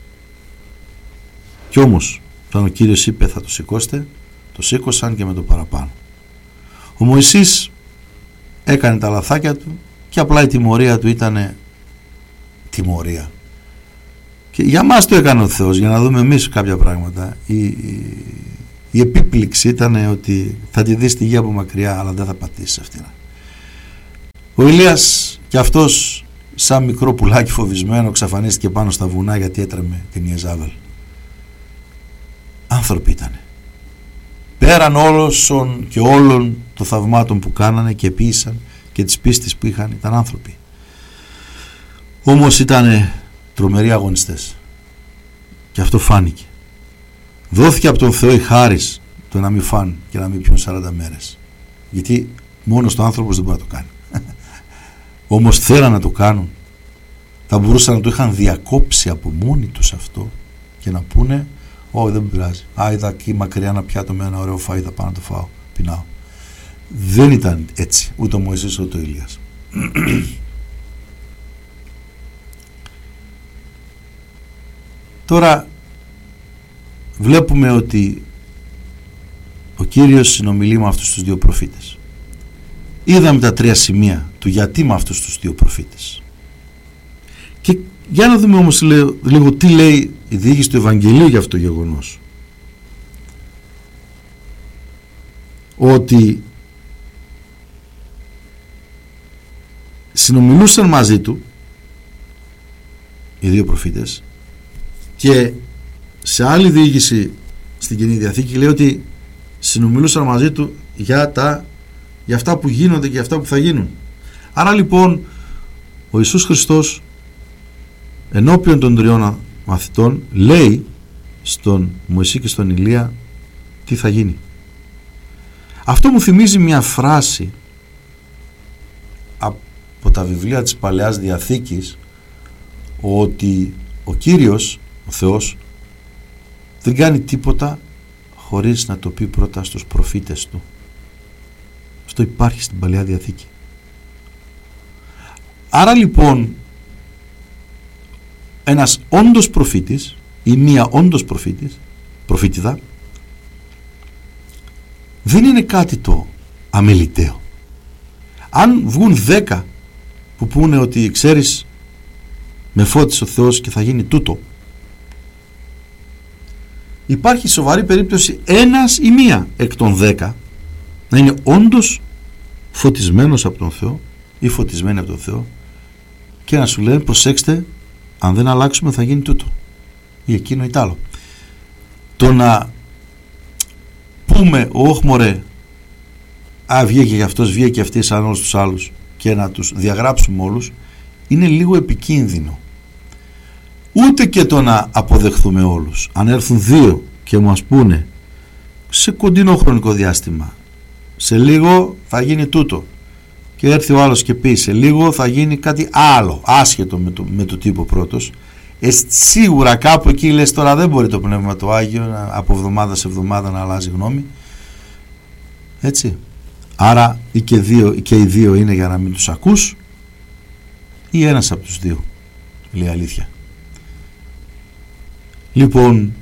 Κι όμως όταν ο Κύριος είπε θα το σηκώσετε, το σήκωσαν και με το παραπάνω. Ο Μωυσής έκανε τα λαθάκια του και απλά η τιμωρία του ήταν τιμωρία. Και για μας το έκανε ο Θεός, για να δούμε εμείς κάποια πράγματα. Η, η, η επίπληξη ήταν ότι θα τη δεις τη γη από μακριά, αλλά δεν θα πατήσεις αυτήν. Ο Ηλίας και αυτός, σαν μικρό πουλάκι φοβισμένο, ξαφανίστηκε πάνω στα βουνά γιατί έτρεμε την Ιεζάβελ. Άνθρωποι ήτανε. Πέραν όλων και όλων των θαυμάτων που κάνανε και ποιήσαν και τις πίστης που είχαν, ήταν άνθρωποι. Όμως ήτανε τρομεροί αγωνιστές. Και αυτό φάνηκε. Δόθηκε από τον Θεό η χάρις το να μην φάνε και να μην πιούν σαράντα μέρες. Γιατί μόνος το άνθρωπος δεν μπορεί να το κάνει. Όμως θέλαν να το κάνουν. Θα μπορούσαν να το είχαν διακόψει από μόνοι τους αυτό και να πούνε, όχι δεν πειράζει, α, είδα εκεί μακριά να πιάτω με ένα ωραίο φαΐ, θα πάω να το φάω, πεινάω. Δεν ήταν έτσι ούτε ο Μωυσής ούτε ο Ηλίας. Τώρα βλέπουμε ότι ο Κύριος συνομιλεί με αυτούς τους δύο προφήτες. Είδαμε τα τρία σημεία του γιατί με αυτούς τους δύο προφήτες. Και για να δούμε όμως λίγο, λίγο τι λέει η διήγηση του Ευαγγελίου για αυτό το γεγονός. Ότι συνομιλούσαν μαζί του οι δύο προφήτες και σε άλλη διήγηση στην Καινή Διαθήκη λέει ότι συνομιλούσαν μαζί του για, τα, για αυτά που γίνονται και για αυτά που θα γίνουν. Άρα λοιπόν ο Ιησούς Χριστός ενώπιον των τριών μαθητών λέει στον Μωυσή και στον Ηλία τι θα γίνει. Αυτό μου θυμίζει μια φράση από τα βιβλία της Παλαιάς Διαθήκης, ότι ο Κύριος, ο Θεός, δεν κάνει τίποτα χωρίς να το πει πρώτα στους προφήτες του. Αυτό υπάρχει στην Παλαιά Διαθήκη. Άρα λοιπόν ένας όντως προφήτης ή μία όντως προφήτης, προφήτηδα, δεν είναι κάτι το αμεληταίο. Αν βγουν δέκα που πούνε ότι ξέρεις με φώτισε ο Θεός και θα γίνει τούτο, υπάρχει σοβαρή περίπτωση ένας ή μία εκ των δέκα να είναι όντως φωτισμένος από τον Θεό ή φωτισμένη από τον Θεό και να σου λένε προσέξτε, αν δεν αλλάξουμε θα γίνει τούτο ή εκείνο ή τ' άλλο. Το να πούμε όχ μωρέ, α βγήκε και αυτός, βγήκε και αυτή σαν όλους τους άλλους και να τους διαγράψουμε όλους, είναι λίγο επικίνδυνο. Ούτε και το να αποδεχθούμε όλους. Αν έρθουν δύο και μας πούνε σε κοντινό χρονικό διάστημα σε λίγο θα γίνει τούτο και έρθει ο άλλος και πει σε λίγο θα γίνει κάτι άλλο άσχετο με το, με το τύπο πρώτος, ε, σίγουρα κάπου εκεί λες τώρα δεν μπορεί το Πνεύμα το Άγιο να, από εβδομάδα σε εβδομάδα να αλλάζει γνώμη, έτσι. Άρα ή και, δύο, ή και οι δύο είναι για να μην τους ακούς ή ένας από τους δύο λέει αλήθεια. Λοιπόν,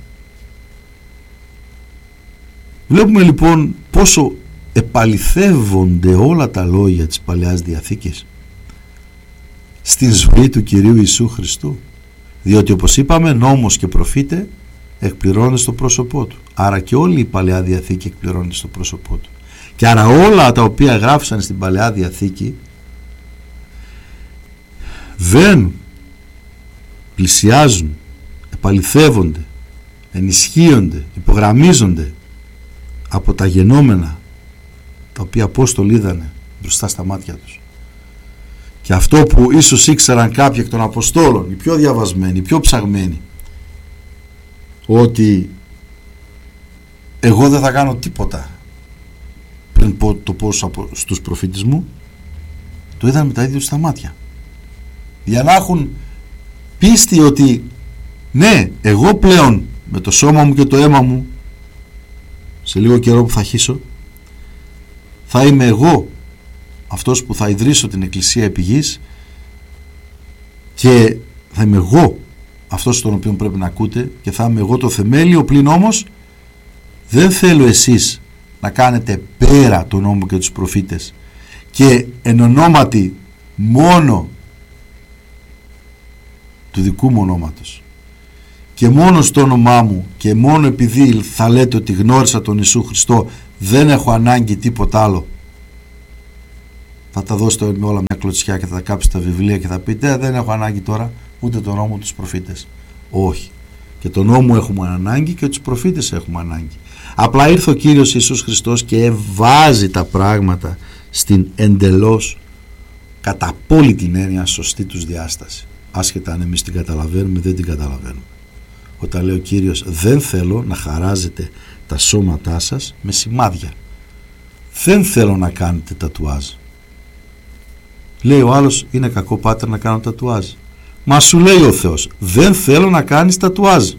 βλέπουμε λοιπόν πόσο επαληθεύονται όλα τα λόγια της Παλαιάς Διαθήκης στην ζωή του Κυρίου Ιησού Χριστού, διότι όπως είπαμε νόμος και προφήτε εκπληρώνονται στο πρόσωπό του, άρα και όλη η Παλαιά Διαθήκη εκπληρώνεται στο πρόσωπό του, και άρα όλα τα οποία γράφησαν στην Παλαιά Διαθήκη βαίνουν, πλησιάζουν, επαληθεύονται, ενισχύονται, υπογραμμίζονται από τα γενόμενα τα οποία Απόστολοι είδανε μπροστά στα μάτια τους. Και αυτό που ίσως ήξεραν κάποιοι εκ των Αποστόλων, οι πιο διαβασμένοι, οι πιο ψαγμένοι, ότι εγώ δεν θα κάνω τίποτα πριν πω, το πω στους προφήτες μου, το είδαν με τα ίδια τους τα μάτια, για να έχουν πίστη ότι ναι, εγώ πλέον με το σώμα μου και το αίμα μου σε λίγο καιρό που θα χύσω θα είμαι εγώ αυτός που θα ιδρύσω την Εκκλησία επί γης και θα είμαι εγώ αυτός τον οποίο πρέπει να ακούτε και θα είμαι εγώ το θεμέλιο, πλην όμως δεν θέλω εσείς να κάνετε πέρα τον νόμο και τους προφήτες και εν ονόματι μόνο του δικού μου ονόματος και μόνο στο όνομά μου και μόνο επειδή θα λέτε ότι γνώρισα τον Ιησού Χριστό, δεν έχω ανάγκη τίποτα άλλο, θα τα δώσετε με όλα μια κλωτσιά και θα κάψετε τα βιβλία και θα πείτε δεν έχω ανάγκη τώρα ούτε τον νόμο τους προφήτες. Όχι, και τον νόμο έχουμε ανάγκη και τους προφήτες έχουμε ανάγκη. Απλά ήρθε ο Κύριος Ιησούς Χριστός και βάζει τα πράγματα στην εντελώς κατά απόλυτη έννοια σωστή τους διάσταση, άσχετα αν εμείς την καταλαβαίνουμε δεν την καταλαβαίνουμε. Όταν λέει ο Κύριος δεν θέλω να χαράζετε τα σώματά σας με σημάδια, δεν θέλω να κάνετε τατουάζ. Λέει ο άλλος είναι κακό πάτερ να κάνω τατουάζ. Μα σου λέει ο Θεός δεν θέλω να κάνεις τατουάζ.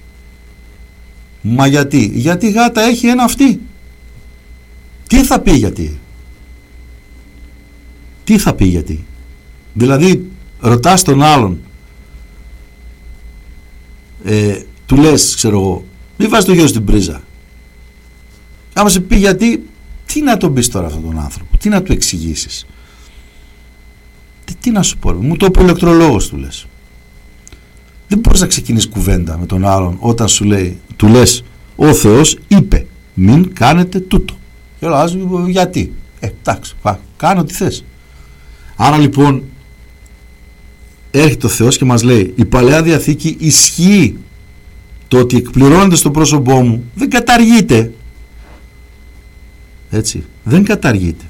Μα γιατί? Γιατί η γάτα έχει ένα αυτί. Τι θα πει γιατί? Τι θα πει γιατί? Δηλαδή ρωτάς τον άλλον, ε, του λες ξέρω εγώ μη βάζεις το γιο στην πρίζα. Άμα σε πει γιατί, τι να τον πεις τώρα αυτόν τον άνθρωπο, τι να του εξηγήσεις, τι, τι να σου πω, μου το είπε ο ηλεκτρολόγος, του λες. Δεν μπορείς να ξεκινήσεις κουβέντα με τον άλλον όταν σου λέει, του λες ο Θεός είπε μην κάνετε τούτο και λέω γιατί, ε, εντάξει, κάνω τι θες. Άρα λοιπόν έρχεται ο Θεός και μας λέει η Παλαιά Διαθήκη ισχύει, το ότι εκπληρώνεται στο πρόσωπό μου δεν καταργείται, έτσι, δεν καταργείται.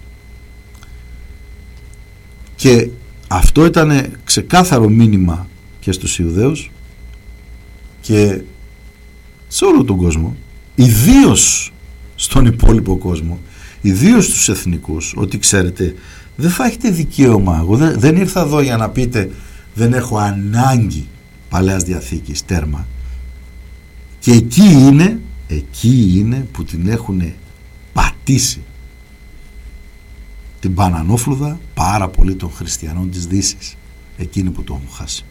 Και αυτό ήταν ξεκάθαρο μήνυμα και στους Ιουδαίους και σε όλο τον κόσμο, ιδίως στον υπόλοιπο κόσμο, ιδίως στους εθνικούς, ότι ξέρετε δεν θα έχετε δικαίωμα, εγώ δεν, δεν ήρθα εδώ για να πείτε δεν έχω ανάγκη Παλαιάς Διαθήκης, τέρμα. Και εκεί είναι, εκεί είναι που την έχουν πατήσει την μπανανόφλουδα πάρα πολύ των χριστιανών της Δύσης, εκείνοι που το έχουν χάσει.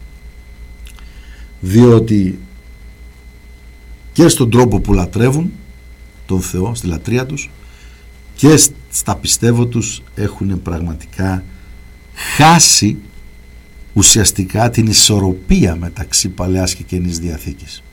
Διότι και στον τρόπο που λατρεύουν τον Θεό, στη λατρεία τους, και στα πιστεύω τους έχουν πραγματικά χάσει ουσιαστικά την ισορροπία μεταξύ Παλαιάς και Καινής Διαθήκης.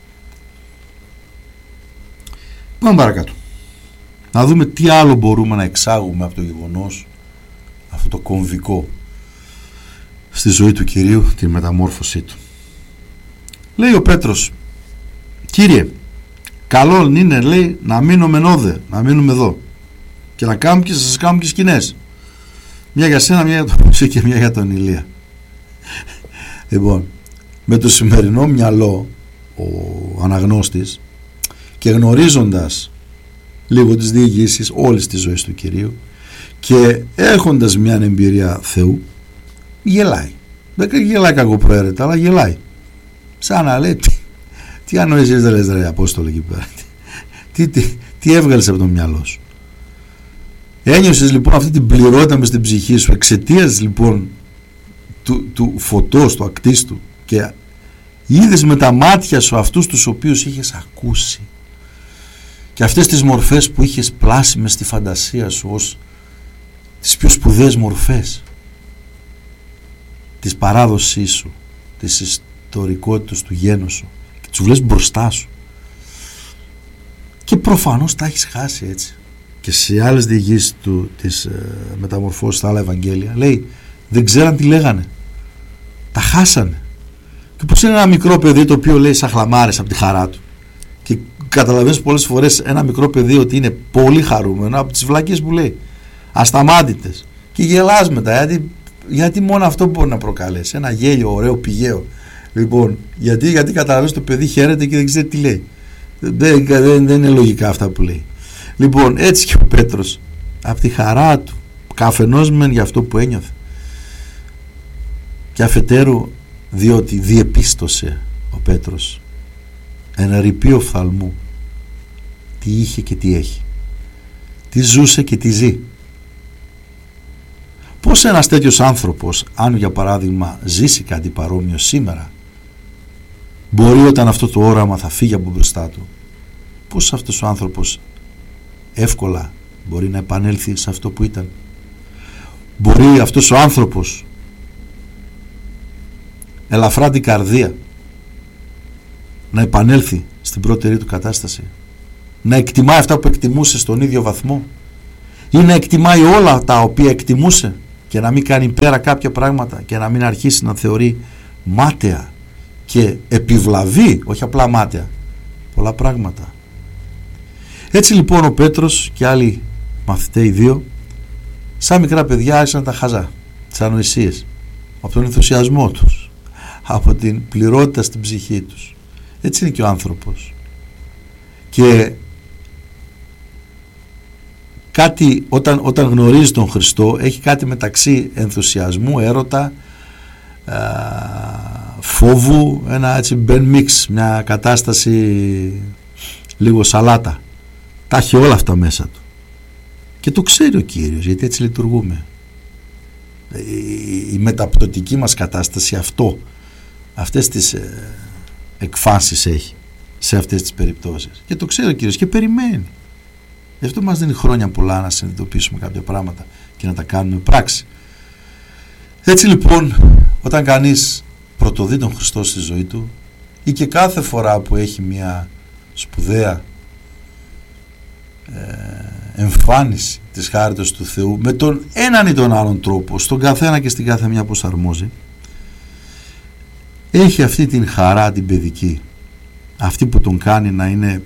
Πάμε παρακάτω. Να δούμε τι άλλο μπορούμε να εξάγουμε από το γεγονός αυτό το κομβικό στη ζωή του Κυρίου, τη μεταμόρφωσή του. Λέει ο Πέτρος, Κύριε, καλό είναι, λέει, να μείνουμε νόδε, να μείνουμε εδώ και να κάνουμε και σας κάνουμε και σκηνές. Μια για σένα, μια για τον Μωσή και μια για τον Ηλία. Λοιπόν, με το σημερινό μυαλό ο αναγνώστης και γνωρίζοντας λίγο τις διηγήσεις όλης της ζωής του Κυρίου και έχοντας μια εμπειρία Θεού, γελάει. Δεν γελάει κακοπροαίρετα, αλλά γελάει. Σαν να λέει, τι, τι ανοήσεις δεν λες ρε Απόστολε εκεί πέρα, τι, τι, τι έβγαλες από το μυαλό σου. Ένιωσες λοιπόν αυτή την πληρότητα μες στην ψυχή σου εξαιτίας λοιπόν του, του φωτός, του ακτίστου, και είδες με τα μάτια σου αυτούς τους οποίους είχες ακούσει και αυτές τις μορφές που είχες πλάσει μες στη φαντασία σου ως τις πιο σπουδαίες μορφές της παράδοσής σου, της ιστορικότητας του γένους σου, και τους βλέπεις μπροστά σου και προφανώς τα έχεις χάσει. Έτσι και σε άλλες διηγήσεις του της ε, μεταμορφώσης στα άλλα Ευαγγέλια λέει δεν ξέραν τι λέγανε, τα χάσανε. Και πως είναι ένα μικρό παιδί το οποίο λέει σαν χλαμάρες από τη χαρά του και καταλαβαίνεις πολλές φορές ένα μικρό παιδί ότι είναι πολύ χαρούμενο από τις βλακίες που λέει, ασταμάτητες, και γελάς μετά γιατί, γιατί μόνο αυτό μπορεί να προκαλέσει ένα γέλιο ωραίο πηγαίο. Λοιπόν, γιατί, γιατί καταλαβαίνεις το παιδί χαίρεται και δεν ξέρει τι λέει, δεν, δεν, δεν είναι λογικά αυτά που λέει. Λοιπόν, έτσι και ο Πέτρος από τη χαρά του, καφενός μεν για αυτό που ένιωθε και αφετέρου διότι διεπίστωσε ο Πέτρος ένα ρηπείο φθαλμού τι είχε και τι έχει, τι ζούσε και τι ζει. Πώς ένας τέτοιος άνθρωπος, αν για παράδειγμα ζήσει κάτι παρόμοιο σήμερα, μπορεί όταν αυτό το όραμα θα φύγει από μπροστά του, πώς αυτός ο άνθρωπος εύκολα μπορεί να επανέλθει σε αυτό που ήταν. Μπορεί αυτός ο άνθρωπος ελαφρά την καρδία να επανέλθει στην πρώτερη του κατάσταση, να εκτιμάει αυτά που εκτιμούσε στον ίδιο βαθμό, ή να εκτιμάει όλα τα οποία εκτιμούσε και να μην κάνει πέρα κάποια πράγματα και να μην αρχίσει να θεωρεί μάταια και επιβλαβή, όχι απλά μάταια, πολλά πράγματα. Έτσι λοιπόν ο Πέτρος και άλλοι μαθητές δύο, σαν μικρά παιδιά, άρχισαν τα χαζά, τις ανοησίες, από τον ενθουσιασμό τους, από την πληρότητα στην ψυχή τους. Έτσι είναι και ο άνθρωπος. Και κάτι, όταν, όταν γνωρίζει τον Χριστό, έχει κάτι μεταξύ ενθουσιασμού, έρωτα, α, φόβου, ένα έτσι μπεν μίξ, μια κατάσταση λίγο σαλάτα. Τα έχει όλα αυτά μέσα του. Και το ξέρει ο Κύριος, γιατί έτσι λειτουργούμε. Η, η μεταπτωτική μας κατάσταση αυτό, αυτές τις ε, εκφάνσεις έχει σε αυτές τις περιπτώσεις. Και το ξέρει ο Κύριος και περιμένει. Γι' αυτό μας δίνει χρόνια πολλά να συνειδητοποιήσουμε κάποια πράγματα και να τα κάνουμε πράξη. Έτσι λοιπόν, όταν κανείς πρωτοδεί τον Χριστό στη ζωή του, ή και κάθε φορά που έχει μια σπουδαία ε, εμφάνιση της χάριτος του Θεού, με τον έναν ή τον άλλον τρόπο, στον καθένα και στην κάθε μια πως αρμόζει, έχει αυτή την χαρά την παιδική, αυτή που τον κάνει να είναι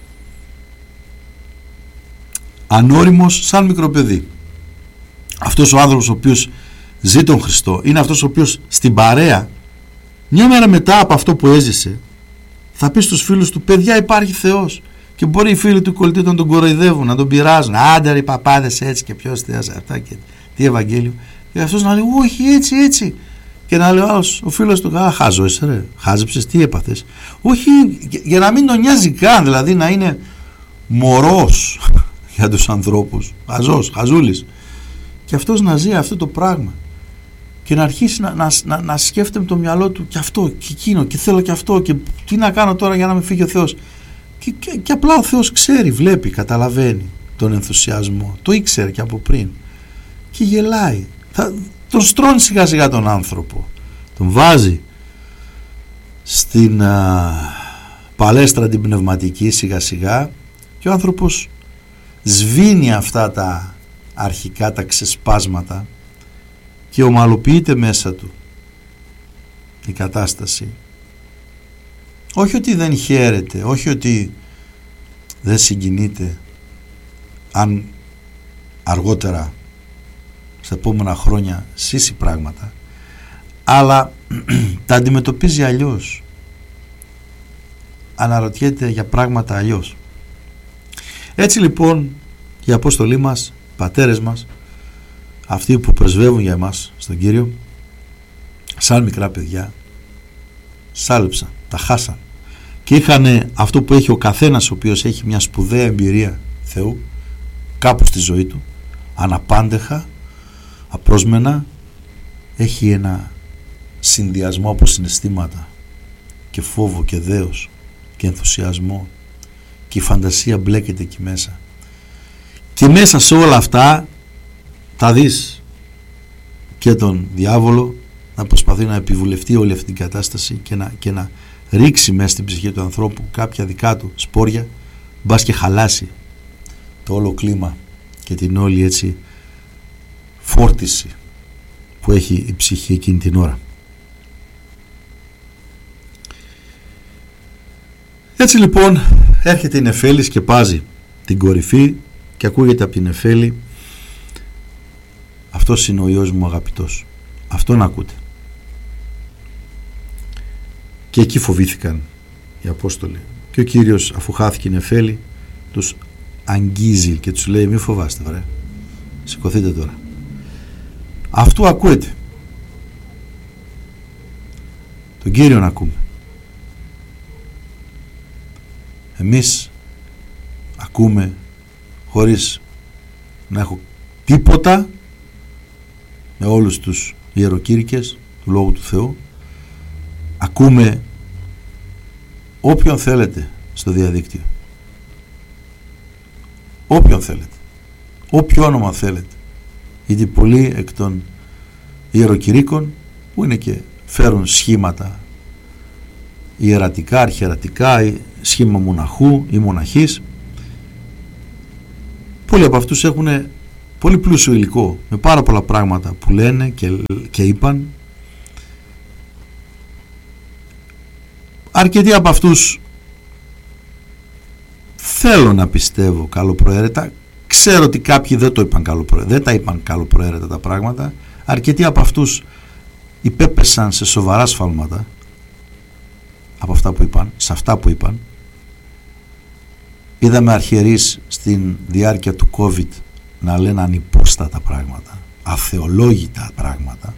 ανώριμος σαν μικρό παιδί. Αυτός ο άνθρωπος ο οποίος ζει τον Χριστό είναι αυτός ο οποίος στην παρέα, μια μέρα μετά από αυτό που έζησε, θα πει στους φίλους του: παιδιά, υπάρχει Θεός. Και μπορεί οι φίλοι του κολλητή να τον κοροϊδεύουν, να τον πειράζουν. Άντε ρε οι παπάδες έτσι, και ποιος θες αυτά και τι Ευαγγέλιο. Και αυτός να λέει: όχι, έτσι, έτσι. Και να λέει ο άλλος, ο φίλος του: α, χάζω είσαι ρε, χάζεψες, τι έπαθες. Όχι, για να μην τον νοιάζει καν, δηλαδή να είναι μωρός για τους ανθρώπους, χαζός, χαζούλης. Και αυτός να ζει αυτό το πράγμα και να αρχίσει να, να, να, να σκέφτεται με το μυαλό του και αυτό και εκείνο και θέλω και αυτό και τι να κάνω τώρα για να με φύγει ο Θεός. Και, και, και απλά ο Θεός ξέρει, βλέπει, καταλαβαίνει τον ενθουσιασμό, το ήξερε και από πριν και γελάει. Θα, τον στρώνει σιγά σιγά τον άνθρωπο, τον βάζει στην α, παλέστρα την πνευματική σιγά σιγά και ο άνθρωπος σβήνει αυτά τα αρχικά τα ξεσπάσματα και ομαλοποιείται μέσα του η κατάσταση. Όχι ότι δεν χαίρεται, όχι ότι δεν συγκινείται αν αργότερα στα επόμενα χρόνια ζήσει πράγματα, αλλά τα αντιμετωπίζει αλλιώς, αναρωτιέται για πράγματα αλλιώς. Έτσι λοιπόν οι Απόστολοι μας, οι πατέρες μας, αυτοί που πρεσβεύουν για εμάς στον Κύριο, σαν μικρά παιδιά, σάλεψαν, τα χάσαν και είχαν αυτό που έχει ο καθένας ο οποίος έχει μια σπουδαία εμπειρία Θεού κάπου στη ζωή του, αναπάντεχα, απρόσμενα, έχει ένα συνδυασμό από συναισθήματα και φόβο και δέος και ενθουσιασμό και η φαντασία μπλέκεται εκεί μέσα και μέσα σε όλα αυτά θα δεις και τον διάβολο να προσπαθεί να επιβουλευτεί όλη αυτή την κατάσταση και να, και να ρίξει μέσα στην ψυχή του ανθρώπου κάποια δικά του σπόρια, μπας και χαλάσει το όλο κλίμα και την όλη έτσι φόρτιση που έχει η ψυχή εκείνη την ώρα. Έτσι λοιπόν έρχεται η νεφέλη, σκεπάζει την κορυφή και ακούγεται από την νεφέλη: αυτός είναι ο Υιός μου αγαπητός. Αυτόν ακούτε. Και εκεί φοβήθηκαν οι Απόστολοι και ο Κύριος, αφού χάθηκε η νεφέλη, τους αγγίζει και τους λέει: μη φοβάστε βρε, σηκωθείτε τώρα, αυτού ακούετε, τον Κύριον ακούμε. Εμείς ακούμε χωρίς να έχω τίποτα με όλους τους ιεροκήρυκες του Λόγου του Θεού. Ακούμε όποιον θέλετε στο διαδίκτυο, όποιον θέλετε, όποιο όνομα θέλετε, γιατί πολλοί εκ των ιεροκηρύκων που είναι και φέρουν σχήματα ιερατικά, αρχιερατικά, σχήμα μοναχού ή μοναχής. Πολλοί από αυτούς έχουν πολύ πλούσιο υλικό, με πάρα πολλά πράγματα που λένε και, και είπαν. Αρκετοί από αυτούς θέλω να πιστεύω καλοπροαίρετα. Ξέρω ότι κάποιοι δεν το είπαν καλοπροαίρετα, δεν τα είπαν καλοπροαίρετα τα πράγματα. Αρκετοί από αυτούς υπέπεσαν σε σοβαρά σφάλματα από αυτά που είπαν, σε αυτά που είπαν. Είδαμε αρχιερείς στην διάρκεια του COVID να λένε ανυπόστατα πράγματα, αθεολόγητα πράγματα.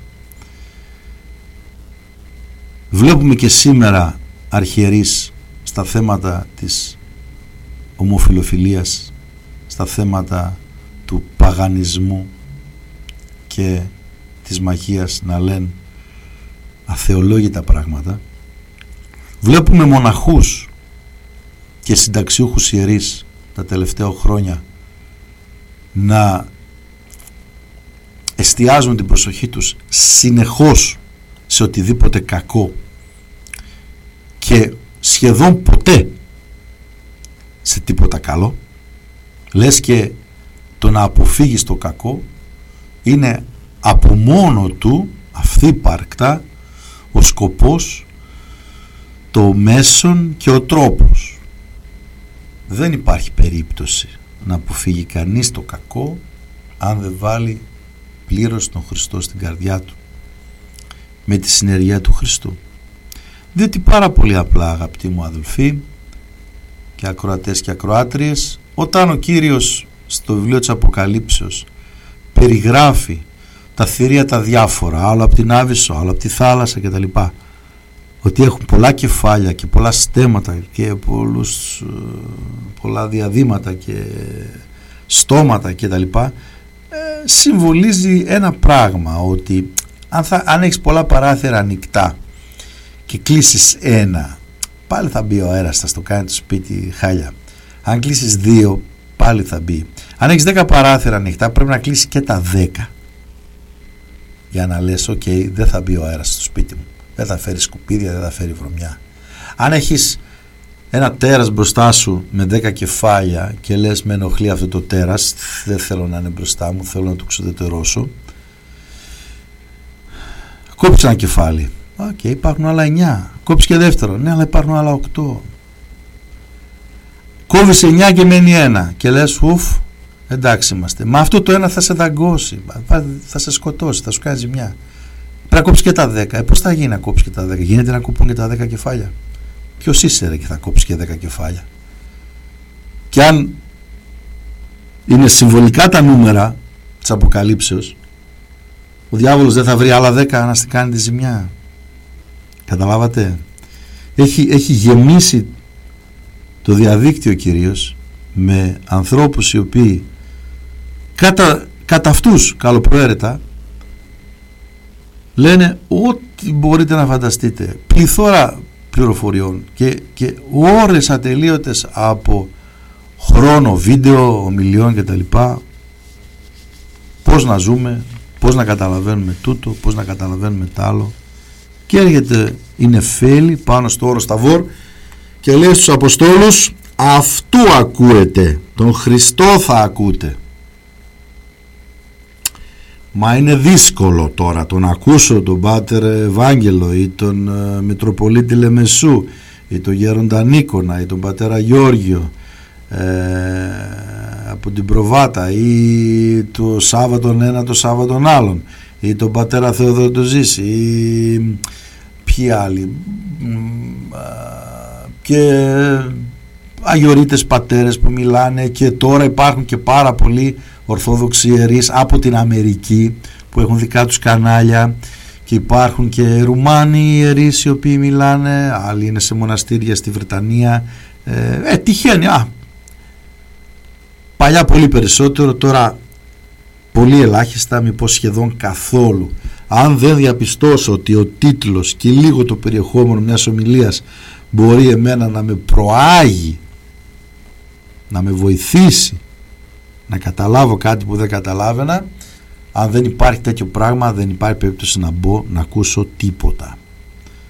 Βλέπουμε και σήμερα αρχιερείς στα θέματα της ομοφιλοφιλίας, στα θέματα του παγανισμού και της μαγείας να λένε αθεολόγητα πράγματα. Βλέπουμε μοναχούς και συνταξιούχους ιερείς τα τελευταία χρόνια να εστιάζουν την προσοχή τους συνεχώς σε οτιδήποτε κακό και σχεδόν ποτέ σε τίποτα καλό. Λες και το να αποφύγεις το κακό είναι από μόνο του αυθύπαρκτα ο σκοπός, το μέσον και ο τρόπος. Δεν υπάρχει περίπτωση να αποφύγει κανείς το κακό αν δεν βάλει πλήρως τον Χριστό στην καρδιά του με τη συνεργεία του Χριστού. Διότι πάρα πολύ απλά, αγαπητοί μου αδελφοί και ακροατές και ακροάτριες, όταν ο Κύριος στο βιβλίο της Αποκαλύψεως περιγράφει τα θηρία τα διάφορα, άλλο από την Άβυσσο, άλλο από τη θάλασσα κτλ., ότι έχουν πολλά κεφάλια και πολλά στέματα και πολλούς, πολλά διαδήματα και στόματα κτλ., συμβολίζει ένα πράγμα, ότι αν, θα, αν έχεις πολλά παράθυρα ανοιχτά και κλείσεις ένα, πάλι θα μπει ο αέρας, θα στο κάνει το σπίτι χάλια. Αν κλείσεις δύο, πάλι θα μπει. Αν έχεις δέκα παράθυρα ανοιχτά, πρέπει να κλείσεις και τα δέκα για να λες οκ, okay, δεν θα μπει ο αέρας στο σπίτι μου, δεν θα φέρει σκουπίδια, δεν θα φέρει βρωμιά. Αν έχεις ένα τέρας μπροστά σου με δέκα κεφάλια και λες με ενοχλεί αυτό το τέρας, δεν θέλω να είναι μπροστά μου, θέλω να το ξοδετερώσω, κόψε ένα κεφάλι. Οκ, okay, υπάρχουν άλλα εννιά. Κόψε και δεύτερο. Ναι, αλλά υπάρχουν άλλα οκτώ. Κόβεις εννιά και μένει ένα. Και λες, ουφ, εντάξει είμαστε. Μα αυτό το ένα θα σε δαγκώσει. Θα σε σκοτώσει, θα σου κάνει ζημιά. Πρέπει να κόψεις και τα δέκα. Ε, πώς θα γίνει να κόψεις και τα δέκα? Γίνεται να κοπούν και τα δέκα κεφάλια? Ποιος είσαι ρε και θα κόψεις και δέκα κεφάλια? Και αν είναι συμβολικά τα νούμερα της Αποκαλύψεως, ο διάβολος δεν θα βρει άλλα δέκα να στην κάνει τη ζημιά. Καταλάβατε? Έχει, έχει γεμίσει το διαδίκτυο κυρίως με ανθρώπους οι οποίοι κατά, κατά αυτούς καλοπροαίρετα λένε ό,τι μπορείτε να φανταστείτε, πληθώρα πληροφοριών και, και ώρες ατελείωτες από χρόνο, βίντεο, ομιλιών κτλ. Πώς να ζούμε, πώς να καταλαβαίνουμε τούτο, πώς να καταλαβαίνουμε τ' άλλο. Και έρχεται η Νεφέλη πάνω στο όρος Ταβόρ και λέει στους Αποστόλους, αυτού ακούετε, τον Χριστό θα ακούτε. Μα είναι δύσκολο τώρα το να ακούσω τον Πάτερ Ευάγγελο ή τον uh, Μητροπολίτη Λεμεσού ή τον Γέροντα Νίκονα ή τον Πατέρα Γιώργιο ε, από την Προβάτα ή το Σάββατον ένα το Σάββατον άλλον ή τον Πατέρα Θεοδόρο το Ζήση ή ποιοι άλλοι και αγιορείτες πατέρες που μιλάνε, και τώρα υπάρχουν και πάρα πολλοί ορθόδοξοι ιερείς από την Αμερική που έχουν δικά τους κανάλια, και υπάρχουν και Ρουμάνοι ιερείς οι οποίοι μιλάνε, άλλοι είναι σε μοναστήρια στη Βρετανία. ε, ε τυχαίνει, α, παλιά πολύ περισσότερο, τώρα πολύ ελάχιστα, μήπως σχεδόν καθόλου. Αν δεν διαπιστώσω ότι ο τίτλος και λίγο το περιεχόμενο μιας ομιλίας μπορεί εμένα να με προάγει, να με βοηθήσει να καταλάβω κάτι που δεν καταλάβαινα, αν δεν υπάρχει τέτοιο πράγμα, δεν υπάρχει περίπτωση να μπω να ακούσω τίποτα.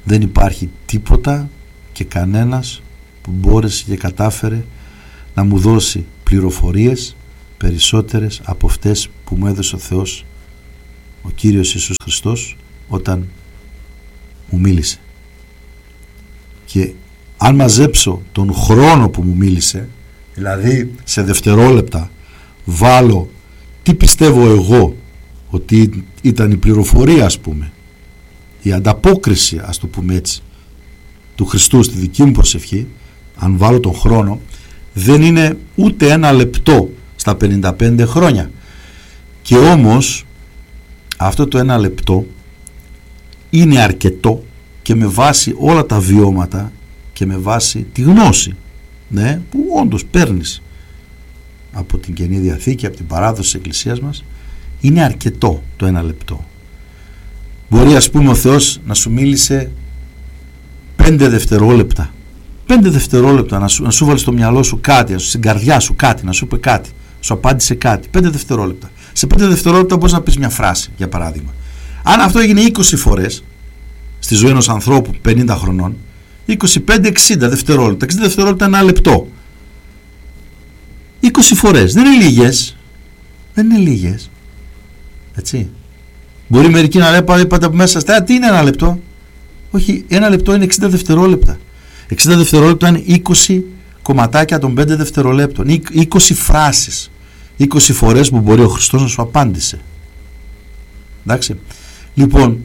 δεν υπάρχει τίποτα και κανένας που μπόρεσε και κατάφερε να μου δώσει πληροφορίες περισσότερες από αυτές που μου έδωσε ο Θεός, ο Κύριος Ιησούς Χριστός, όταν μου μίλησε. Και αν μαζέψω τον χρόνο που μου μίλησε, δηλαδή σε δευτερόλεπτα βάλω τι πιστεύω εγώ ότι ήταν η πληροφορία, ας πούμε, η ανταπόκριση, ας το πούμε έτσι, του Χριστού στη δική μου προσευχή, αν βάλω τον χρόνο, δεν είναι ούτε ένα λεπτό στα πενήντα πέντε χρόνια. Και όμως αυτό το ένα λεπτό είναι αρκετό, και με βάση όλα τα βιώματα και με βάση τη γνώση, ναι, που όντως παίρνεις από την Καινή Διαθήκη, από την παράδοση της Εκκλησίας μας, είναι αρκετό το ένα λεπτό. Μπορεί, ας πούμε, ο Θεός να σου μίλησε πέντε δευτερόλεπτα, πέντε δευτερόλεπτα να σου, να σου βάλει στο μυαλό σου κάτι, στην καρδιά σου κάτι, να σου πει κάτι, σου απάντησε κάτι, πέντε δευτερόλεπτα. Σε πέντε δευτερόλεπτα μπορείς να πεις μια φράση, για παράδειγμα. Αν αυτό έγινε είκοσι φορές στη ζωή ενός ανθρώπου πενήντα χρονών, είκοσι πέντε εξήντα δευτερόλεπτα, εξήντα δευτερόλεπτα, ένα λεπτό. είκοσι φορές, δεν είναι λίγες, δεν είναι λίγες, έτσι. Μπορεί μερικοί να λέει, είπατε από μέσα στα, τι είναι ένα λεπτό? Όχι, ένα λεπτό είναι εξήντα δευτερόλεπτα. εξήντα δευτερόλεπτα είναι είκοσι κομματάκια των πέντε δευτερολέπτων, είκοσι φράσεις, είκοσι φορές που μπορεί ο Χριστός να σου απάντησε. Εντάξει. Λοιπόν,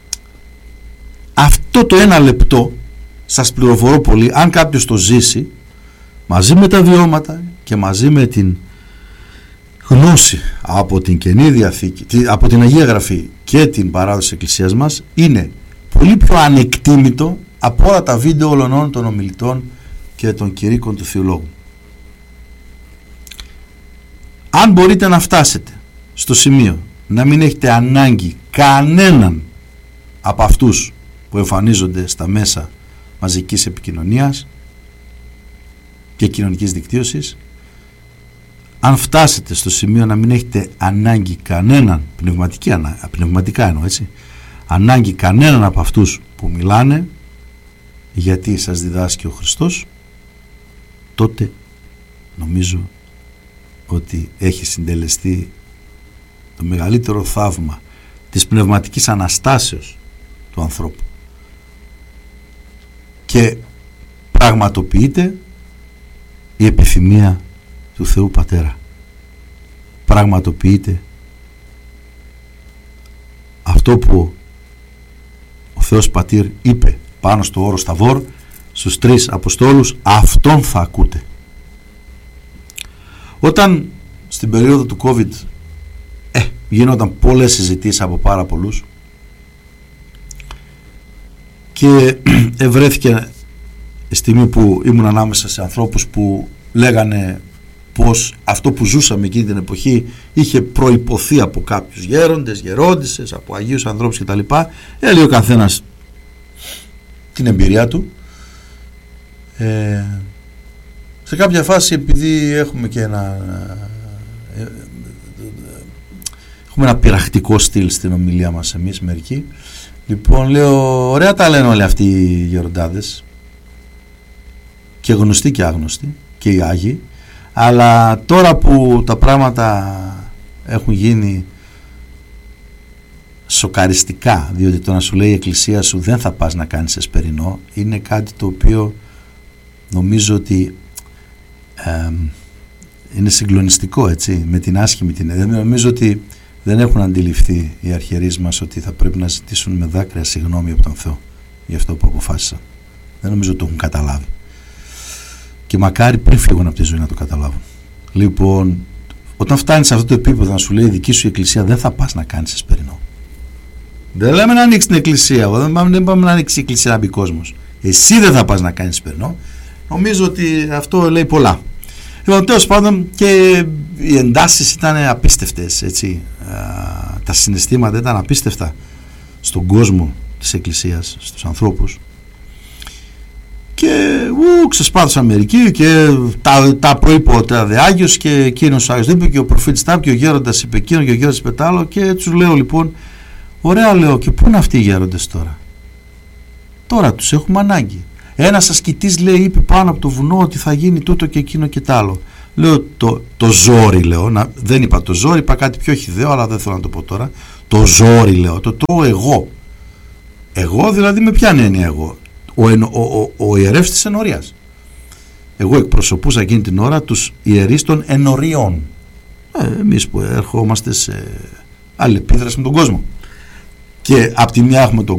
αυτό το ένα λεπτό, σας πληροφορώ πολύ, αν κάποιος το ζήσει μαζί με τα βιώματα και μαζί με την γνώση από την Καινή Διαθήκη, από την Αγία Γραφή και την παράδοση της Εκκλησίας μας, είναι πολύ πιο ανεκτήμητο από όλα τα βίντεο όλων των ομιλητών και των κηρύκων του Θεολόγου. Αν μπορείτε να φτάσετε στο σημείο να μην έχετε ανάγκη κανέναν από αυτούς που εμφανίζονται στα μέσα μαζικής επικοινωνίας και κοινωνικής δικτύωσης, αν φτάσετε στο σημείο να μην έχετε ανάγκη κανέναν, πνευματική ανάγκη, πνευματικά εννοώ, έτσι, ανάγκη κανέναν από αυτούς που μιλάνε, γιατί σας διδάσκει ο Χριστός, τότε νομίζω ότι έχει συντελεστεί το μεγαλύτερο θαύμα της πνευματικής αναστάσεως του ανθρώπου και πραγματοποιείται η επιθυμία του Θεού Πατέρα. Πραγματοποιείται αυτό που ο Θεός Πατήρ είπε πάνω στο όρος Ταβόρ στους τρεις Αποστόλους, αυτόν θα ακούτε. Όταν στην περίοδο του COVID ε, γίνονταν πολλές συζητήσεις από πάρα πολλούς και ευρέθηκε η στιγμή που ήμουν ανάμεσα σε ανθρώπους που λέγανε πως αυτό που ζούσαμε εκείνη την εποχή είχε προϋποθεί από κάποιους γέροντες, γερόντισσες, από αγίους ανθρώπους κτλ. Έλεγε ο καθένας την εμπειρία του. Ε, σε κάποια φάση, επειδή έχουμε και ένα ε, ε, έχουμε ένα πειραχτικό στυλ στην ομιλία μας εμείς μερικοί, λοιπόν λέω, ωραία τα λένε όλοι αυτοί οι γεροντάδες, και γνωστοί και άγνωστοι και οι Άγιοι, αλλά τώρα που τα πράγματα έχουν γίνει σοκαριστικά, διότι το να σου λέει η Εκκλησία σου δεν θα πας να κάνεις εσπερινό, είναι κάτι το οποίο νομίζω ότι ε, είναι συγκλονιστικό, έτσι, με την άσχημη την έδεια. Νομίζω ότι δεν έχουν αντιληφθεί οι αρχιερείς μας ότι θα πρέπει να ζητήσουν με δάκρυα συγγνώμη από τον Θεό για αυτό που αποφάσισαν. Δεν νομίζω ότι το έχουν καταλάβει. Και μακάρι πριν φύγουν από τη ζωή να το καταλάβουν. Λοιπόν, όταν φτάνεις σε αυτό το επίπεδο να σου λέει η δική σου εκκλησία, δεν θα πας να κάνεις εσπερινό. Δεν λέμε να ανοίξει την εκκλησία, δεν πάμε, δεν πάμε να ανοίξει η εκκλησία να μπει κόσμος. Εσύ δεν θα πας να κάνεις εσπερινό. Νομίζω ότι αυτό λέει πολλά. Λοιπόν, τέλος πάντων, και οι εντάσεις ήταν απίστευτες, έτσι. Α, τα συναισθήματα ήταν απίστευτα στον κόσμο της εκκλησίας, στους ανθρώπους. Και ου, ξεσπάθησαν μερικοί και τα, τα προείπε ο Τάδε Άγιος και εκείνος ο Άγιος είπε και ο προφήτης Τάπ και ο γέροντας είπε εκείνο και ο γέροντας είπε τ' άλλο, και τους λέω λοιπόν, ωραία, λέω, και πού είναι αυτοί οι γέροντες τώρα? Τώρα τους έχουμε ανάγκη. Ένας ασκητής λέει, είπε πάνω από το βουνό ότι θα γίνει τούτο και εκείνο και τ' άλλο. Λέω το, το ζόρι, λέω, να, δεν είπα το ζόρι, είπα κάτι πιο χυδαίο, αλλά δεν θέλω να το πω τώρα. Το ζόρι, λέω, το τρώω εγώ. Εγώ δηλαδή με ποια έννοια εγώ? Ο, ο, ο, ο, ο ιερεύς της ενορίας. Εγώ εκπροσωπούσα εκείνη την ώρα τους ιερείς των ενοριών. Ε, εμείς που ερχόμαστε σε άλλη επίδραση με τον κόσμο. Και από τη μια έχουμε τον